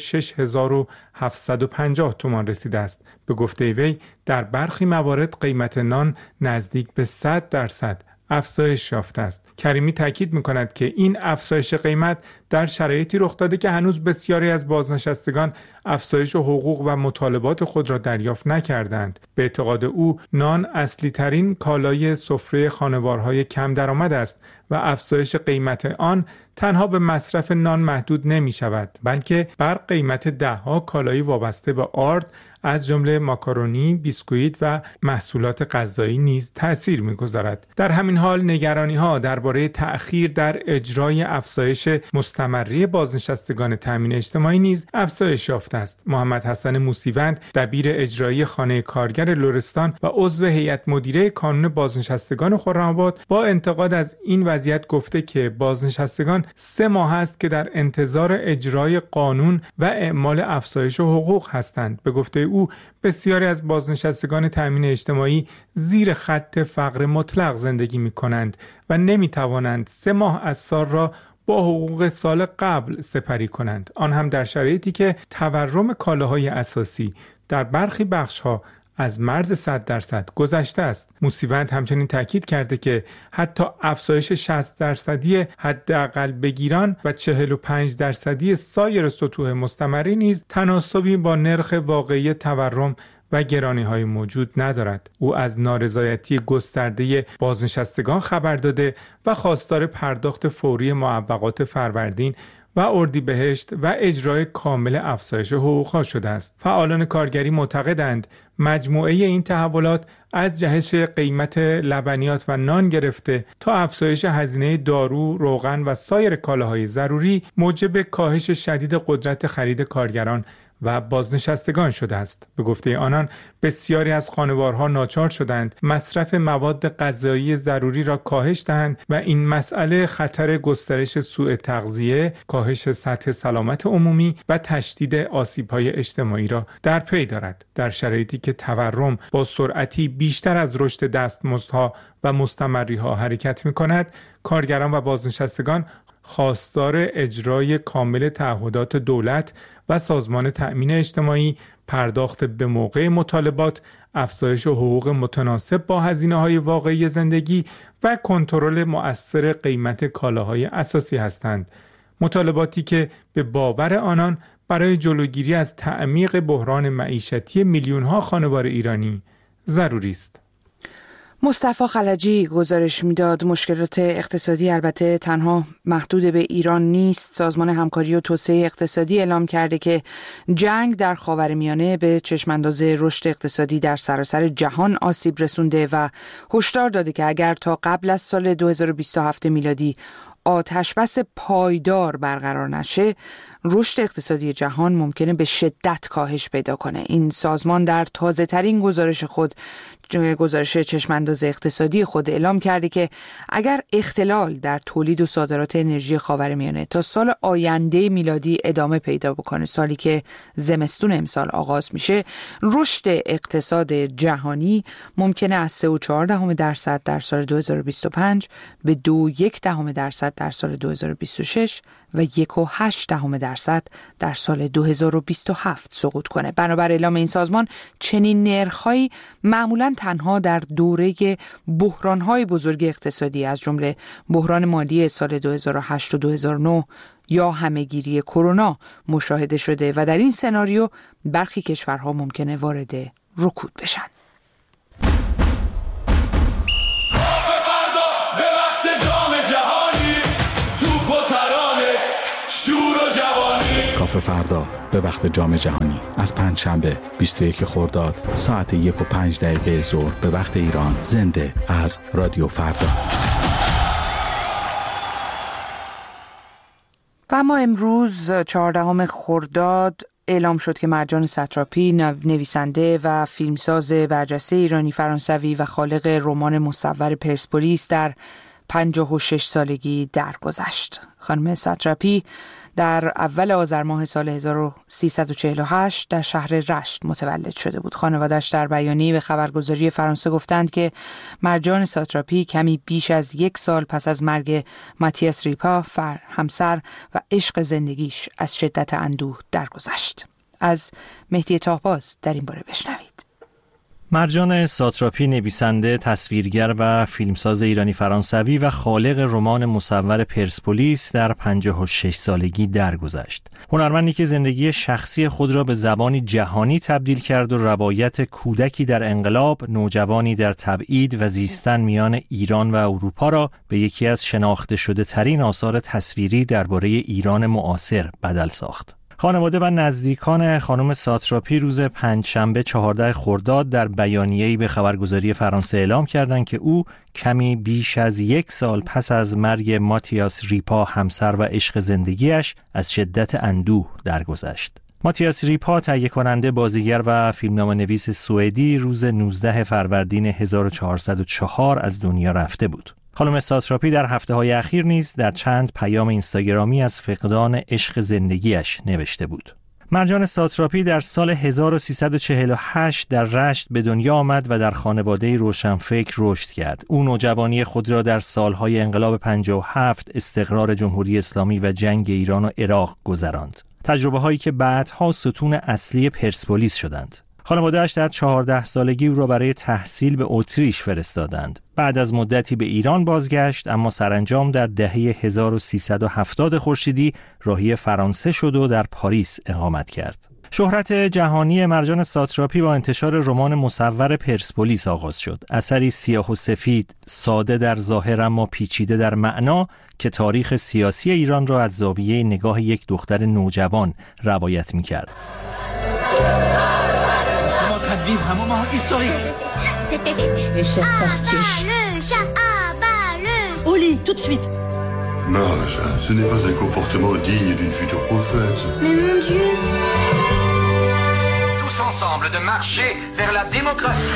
6750 تومان رسیده است. به گفته وی در برخی موارد قیمت نان نزدیک به 100% افزایش یافته است. کریمی تاکید می‌کند که این افزایش قیمت در شرایطی رخ داده که هنوز بسیاری از بازنشستگان افزایش حقوق و مطالبات خود را دریافت نکردند. به اعتقاد او نان اصلی ترین کالای سفره خانوارهای کم درآمد است و افزایش قیمت آن تنها به مصرف نان محدود نمی شود، بلکه بر قیمت ده‌ها کالای وابسته به آرد از جمله ماکارونی، بیسکویت و محصولات غذایی نیز تأثیر می‌گذارد. در همین حال نگرانی‌ها درباره تأخیر در اجرای افزایش مستمری بازنشستگان تامین اجتماعی نیز افزایش یافته است. محمد حسن موسیوند، دبیر اجرایی خانه کارگر لرستان و عضو هیئت مدیره کانون بازنشستگان خرم‌آباد، با انتقاد از این وضعیت گفته که بازنشستگان 3 ماه است که در انتظار اجرای قانون و اعمال افزایش حقوق هستند. به گفته او بسیاری از بازنشستگان تامین اجتماعی زیر خط فقر مطلق زندگی می کنند و نمی توانند 3 ماه از سال را با حقوق سال قبل سپری کنند، آن هم در شرایطی که تورم کالاهای اساسی در برخی بخش‌ها از مرز 100% گذشته است. موسیوند همچنین تاکید کرده که حتی افزایش 60% حداقل بگیران و 45% سایر سطوح مستمری نیز تناسبی با نرخ واقعی تورم و گرانی‌های موجود ندارد. او از نارضایتی گسترده بازنشستگان خبر داده و خواستار پرداخت فوری معوقات فروردین و اردیبهشت و اجرای کامل افزایش حقوق‌ها شده است. فعالان کارگری معتقدند مجموعه این تحولات از جهش قیمت لبنیات و نان گرفته تا افزایش هزینه دارو، روغن و سایر کالاهای ضروری موجب کاهش شدید قدرت خرید کارگران و بازنشستگان شده است. به گفته آنان بسیاری از خانوارها ناچار شدند مصرف مواد غذایی ضروری را کاهش دهند و این مسئله خطر گسترش سوء تغذیه، کاهش سطح سلامت عمومی و تشدید آسیب‌های اجتماعی را در پی دارد. در شرایطی که تورم با سرعتی بیشتر از رشد دستمزدها و مستمری‌ها حرکت می‌کند، کارگران و بازنشستگان خواستار اجرای کامل تعهدات دولت و سازمان تأمین اجتماعی، پرداخت به موقع مطالبات، افزایش حقوق متناسب با هزینه‌های واقعی زندگی و کنترل مؤثر قیمت کالاهای اساسی هستند. مطالباتی که به باور آنان برای جلوگیری از تعمیق بحران معیشتی میلیون‌ها خانوار ایرانی ضروری است. مصطفی خلجی گزارش میداد مشکلات اقتصادی البته تنها محدود به ایران نیست. سازمان همکاری و توسعه اقتصادی اعلام کرده که جنگ در خاورمیانه به چشمانداز رشد اقتصادی در سراسر جهان آسیب رسونده و هشدار داده که اگر تا قبل از سال 2027 میلادی آتشبس پایدار برقرار نشه، رشد اقتصادی جهان ممکنه به شدت کاهش پیدا کنه. این سازمان در تازه ترین گزارش چشمانداز اقتصادی خود اعلام کرده که اگر اختلال در تولید و صادرات انرژی خاورمیانه تا سال آینده میلادی ادامه پیدا بکنه، سالی که زمستون امسال آغاز میشه، رشد اقتصاد جهانی ممکنه از 3.4% در سال 2025 به 2.1% در سال 2026 و 1.8% در سال 2027 سقوط کنه. بنابر اعلام این سازمان، چنین نرخ‌هایی معمولاً تنها در دوره بحران‌های بزرگ اقتصادی از جمله بحران مالی سال 2008 و 2009 یا همه‌گیری کرونا مشاهده شده و در این سناریو برخی کشورها ممکنه وارد رکود بشن. کافه فردا به وقت جام جهانی از پنجشنبه 21 خرداد ساعت 1:05 ظهر به وقت ایران، زنده از رادیو فردا. و اما امروز 14 خرداد اعلام شد که مرجان ساتراپی، نویسنده و فیلمساز برجسته ایرانی فرانسوی و خالق رمان مصور پرسپولیس، در 56 سالگی درگذشت. خانم ساتراپی در اول آذر ماه سال 1348 در شهر رشت متولد شده بود. خانواده‌اش در بیانیه‌ای به خبرگزاری فرانسه گفتند که مرجان ساتراپی کمی بیش از 1 سال پس از مرگ ماتیاس ریپا، همسر و عشق زندگیش، از شدت اندوه درگذشت. از مهدی طاهباز در این باره بشنوید. مرجان ساتراپی نویسنده، تصویرگر و فیلمساز ایرانی فرانسوی و خالق رمان مصور پرسپولیس در 56 سالگی درگذشت. هنرمندی که زندگی شخصی خود را به زبانی جهانی تبدیل کرد و روایت کودکی در انقلاب، نوجوانی در تبعید و زیستن میان ایران و اروپا را به یکی از شناخته شده ترین آثار تصویری درباره ایران معاصر بدل ساخت. خانواده و نزدیکان خانم ساتراپی روز پنجشنبه 14 خرداد در بیانیه‌ای به خبرگزاری فرانسه اعلام کردند که او کمی بیش از 1 سال پس از مرگ ماتیاس ریپا، همسر و عشق زندگیش، از شدت اندوه درگذشت. ماتیاس ریپا، تهیه کننده، بازیگر و فیلمنامه‌نویس سوئدی، روز 19 فروردین 1404 از دنیا رفته بود. خانم ساتراپی در هفته‌های اخیر نیز در چند پیام اینستاگرامی از فقدان عشق زندگیش نوشته بود. مرجان ساتراپی در سال 1348 در رشت به دنیا آمد و در خانواده روشنفکر رشد کرد. او نوجوانی خود را در سالهای انقلاب 57، استقرار جمهوری اسلامی و جنگ ایران و عراق گذراند. تجربه‌هایی که بعدها ستون اصلی پرسپولیس شدند. خانواده‌اش در 14 سالگی او را برای تحصیل به اتریش فرستادند. بعد از مدتی به ایران بازگشت، اما سرانجام در دهه 1370 خورشیدی راهی فرانسه شد و در پاریس اقامت کرد. شهرت جهانی مرجان ساتراپی با انتشار رمان مصور پرسپولیس آغاز شد. اثری سیاه و سفید، ساده در ظاهر اما پیچیده در معنا، که تاریخ سیاسی ایران را از زاویه نگاه یک دختر نوجوان روایت می‌کرد. Vivre un moment historique. Le chef parti. Au lit, tout de suite. Non, ce n'est pas un comportement digne d'une future prophète. Mais mon Dieu. Tous ensemble de marcher vers la démocratie.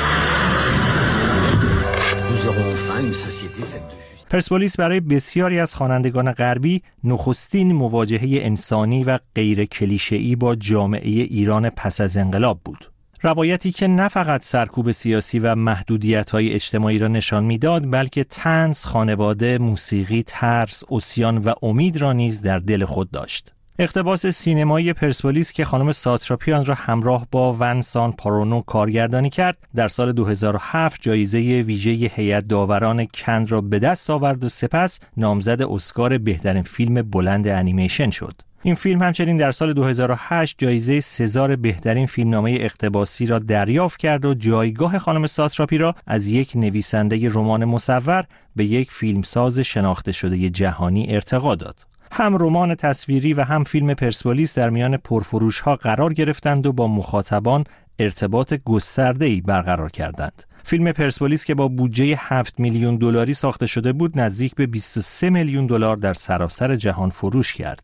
Nous aurons enfin une société faite de justice. پرسپولیس برای بسیاری از خوانندگان غربی نخستین مواجهه انسانی و غیر کلیشه‌ای با جامعه ایران پس از انقلاب بود. روایتی که نه فقط سرکوب سیاسی و محدودیت‌های اجتماعی را نشان می‌داد، بلکه طنز، خانواده، موسیقی، ترس، عصیان و امید را نیز در دل خود داشت. اقتباس سینمایی پرسپولیس که خانم ساتراپی آن را همراه با ونسان پارونو کارگردانی کرد، در سال 2007 جایزه ویژه هیئت داوران کن را به دست آورد و سپس نامزد اسکار بهترین فیلم بلند انیمیشن شد. این فیلم همچنین در سال 2008 جایزه سزار بهترین فیلمنامه اقتباسی را دریافت کرد و جایگاه خانم ساتراپی را از یک نویسنده رمان مصور به یک فیلمساز شناخته شده جهانی ارتقا داد. هم رمان تصویری و هم فیلم پرسپولیس در میان پرفروش‌ها قرار گرفتند و با مخاطبان ارتباط گسترده‌ای برقرار کردند. فیلم پرسپولیس که با بودجه 7 میلیون دلاری ساخته شده بود، نزدیک به 23 میلیون دلار در سراسر جهان فروش کرد.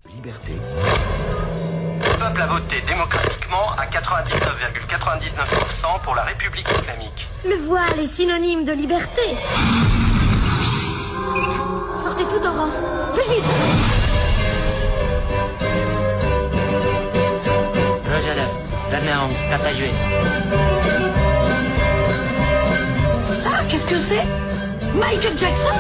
Le peuple a voté démocratiquement à 99,99% pour la République islamique. Le voile est synonyme de liberté. Sortez tout en rang. Plus vite. Roger, Vernon, carte à jouer. Ça, qu'est-ce que c'est? Michael Jackson?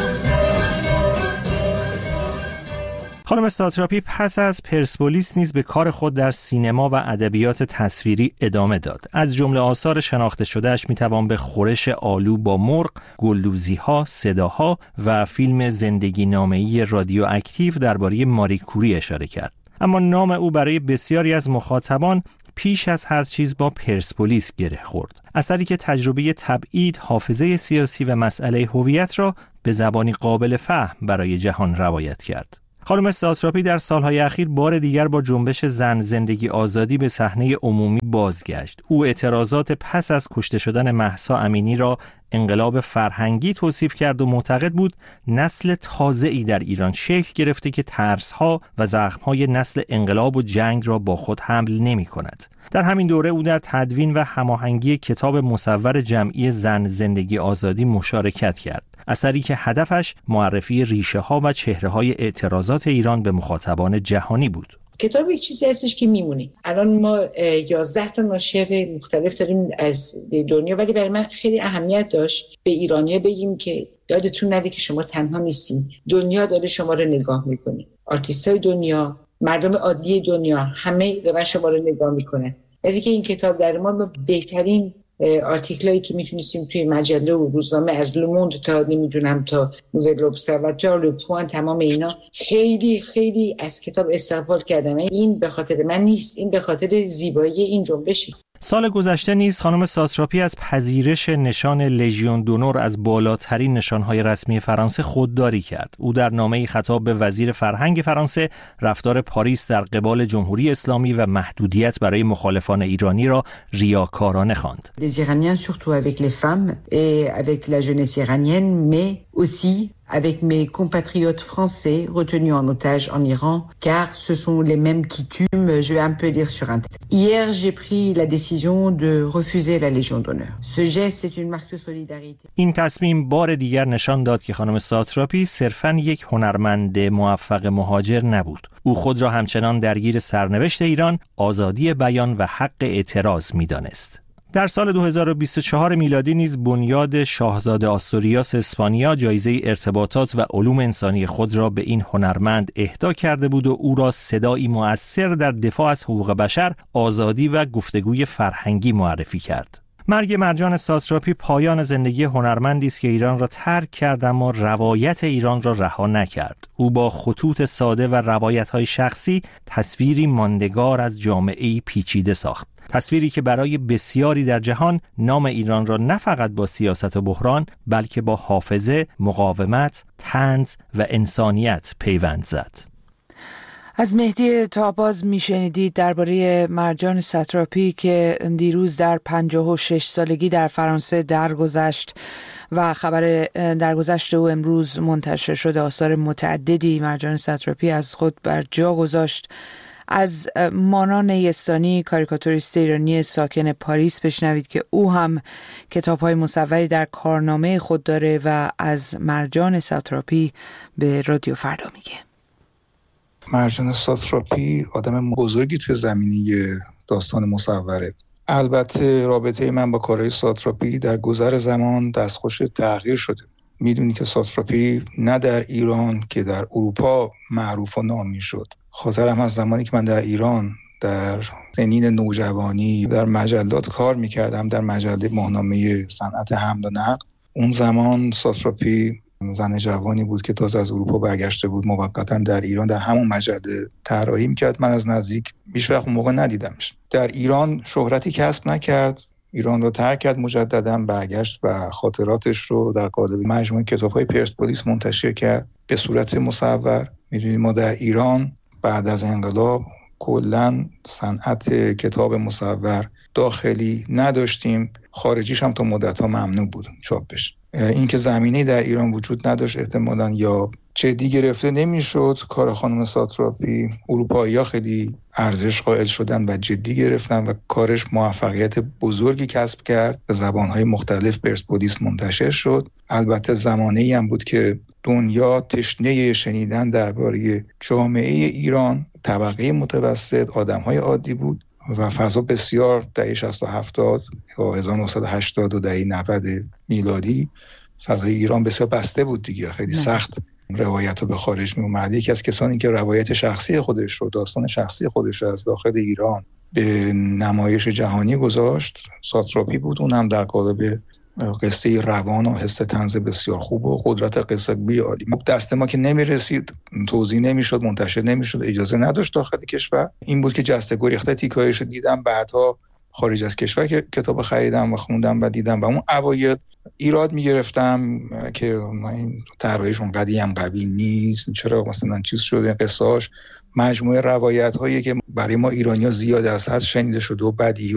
خانم ساتراپی پس از پرسپولیس نیز به کار خود در سینما و ادبیات تصویری ادامه داد. از جمله آثار شناخته شدهش میتوان به خورش آلو با مرغ، گلدوزی‌ها، صداها و فیلم زندگی نامه‌ای رادیواکتیو درباره ماری کوری اشاره کرد. اما نام او برای بسیاری از مخاطبان پیش از هر چیز با پرسپولیس گره خورد. اثری که تجربه تبعید، حافظه سیاسی و مسئله هویت را به زبانی قابل فهم برای جهان روایت کرد. خانم ساتراپی در سالهای اخیر بار دیگر با جنبش زن زندگی آزادی به صحنه عمومی بازگشت. او اعتراضات پس از کشته شدن مهسا امینی را انقلاب فرهنگی توصیف کرد و معتقد بود نسل تازه‌ای در ایران شکل گرفته که ترس‌ها و زخم‌های نسل انقلاب و جنگ را با خود حمل نمی‌کند. در همین دوره او در تدوین و هماهنگی کتاب مصور جمعی زن زندگی آزادی مشارکت کرد. اثری که هدفش معرفی ریشه‌ها و چهره‌های اعتراضات ایران به مخاطبان جهانی بود. کتاب یک چیزی هستش که میمونه. الان ما 11 تا ناشر مختلف داریم از دنیا، ولی برای من خیلی اهمیت داشت به ایرانی‌ها بگیم که یادتون نره که شما تنها نیستین. دنیا داره شما رو نگاه میکنه. آرتیست‌های دنیا، مردم عادی دنیا، همه دارن شما رو نگاه میکنن. از اینکه این کتاب در ما بهترین آرتیکلایی که میتونستیم توی مجله و روزنامه از لوموند تا نمیدونم تا نوول ابزرواتوار لو پوان، تمام اینا خیلی خیلی از کتاب استقبال کردم. این به خاطر من نیست، این به خاطر زیبایی این جنبشه. سال گذشته نیز خانم ساتراپی از پذیرش نشان لژیون دونور از بالاترین نشانهای رسمی فرانسه خودداری کرد. او در نامه‌ای خطاب به وزیر فرهنگ فرانسه رفتار پاریس در قبال جمهوری اسلامی و محدودیت برای مخالفان ایرانی را ریاکارانه خواند. Les Iraniens surtout avec les femmes et avec la jeunesse iranienne mais aussi avec mes compatriotes français retenus en otage en Iran, car ce sont les mêmes qui tuent. Je vais un peu lire sur Internet. Hier, j'ai pris la décision de refuser la Légion d'honneur. Ce geste est une marque de solidarité. این تصمیم بار دیگر نشان داد که خانم ساتراپی صرفاً یک هنرمند موفق مهاجر نبود. او خود را همچنان درگیر سرنوشت ایران، آزادی بیان و حق اعتراض می‌دانست. در سال 2024 میلادی نیز بنیاد شاهزاده آستوریاس اسپانیا جایزه ارتباطات و علوم انسانی خود را به این هنرمند اهدا کرده بود و او را صدایی مؤثر در دفاع از حقوق بشر، آزادی و گفتگوی فرهنگی معرفی کرد. مرگ مرجان ساتراپی پایان زندگی هنرمندی است که ایران را ترک کرد اما روایت ایران را رها نکرد. او با خطوط ساده و روایت‌های شخصی تصویری ماندگار از جامعه‌ای پیچیده ساخت. تصویری که برای بسیاری در جهان نام ایران را نه فقط با سیاست و بحران بلکه با حافظه، مقاومت، طنز و انسانیت پیوند زد. از مهدی طاهباز میشنیدید درباره مرجان ساتراپی که دیروز در 56 سالگی در فرانسه درگذشت و خبر درگذشت او امروز منتشر شده. آثار متعددی مرجان ساتراپی از خود بر جا گذاشت. از مانا نیستانی، کاریکاتوریست ایرانی ساکن پاریس، بشنوید که او هم کتاب‌های مصوری در کارنامه خود داره و از مرجان ساتراپی به رادیو فردا میگه. مرجان ساتراپی آدم بزرگی توی زمینه داستان مصوره. البته رابطه من با کارهای ساتراپی در گذر زمان دستخوش تغییر شده. میدونی که ساتراپی نه در ایران که در اروپا معروف و نامی شد. خاطرم از زمانی که من در ایران در سنین نوجوانی در مجلات کار میکردم، در مجله ماهنامه صنعت حمل و نقل، اون زمان ساتراپی زن جوانی بود که تازه از اروپا برگشته بود، موقتا در ایران در همون مجله طراحی می‌کرد. من از نزدیک هیچ وقت اون موقع ندیدمش. در ایران شهرتی کسب نکرد، ایران رو ترک کرد، مجددا برگشت و خاطراتش رو در قالب مجموعه کتاب‌های پرسپولیس منتشر کرد به صورت مصور. می‌دونید ما در ایران بعد از انقلاب کلاً صنعت کتاب مصور داخلی نداشتیم، خارجیش هم تا مدت‌ها ممنوع بود چاپش. این که زمینه در ایران وجود نداشت احتمالاً یا جدی گرفته نمیشد کار خانم ساتراپی، اروپایی‌ها خیلی ارزش قائل شدن و جدی گرفتن و کارش موفقیت بزرگی کسب کرد، به زبان‌های مختلف پرسپولیس منتشر شد. البته زمانه‌ای هم بود که دنیا تشنه شنیدن درباره جامعه ایران، طبقه متوسط، آدم‌های عادی بود و فضا بسیار دهه 60 و 70 یا 1980 و دهه 90 میلادی فضای ایران بسیار بسته بود دیگه، خیلی سخت روایت رو به خارج می اومد. یکی از کسانی که روایت شخصی خودش رو، داستان شخصی خودش رو از داخل ایران به نمایش جهانی گذاشت ساتراپی بود. اون هم در قالب قصه روان و حس طنز بسیار خوب و قدرت قصه گویی عالی. دست ما که نمیرسید، توضیح نمیشد، منتشر نمیشد، اجازه نداشت داخل کشور. این بود که جسته گریخته تیکایش رو دیدم، بعدها خارج از کشور که کتاب خریدم و خوندم و دیدم و اون اوایل ایراد میگرفتم که این طراحیشون قدیم قوی نیست، چرا مثلا چیز شده، قصه‌اش مجموعه روایت هایی که برای ما ایرانی‌ها زیاد از حد شنیده شده و بدیهی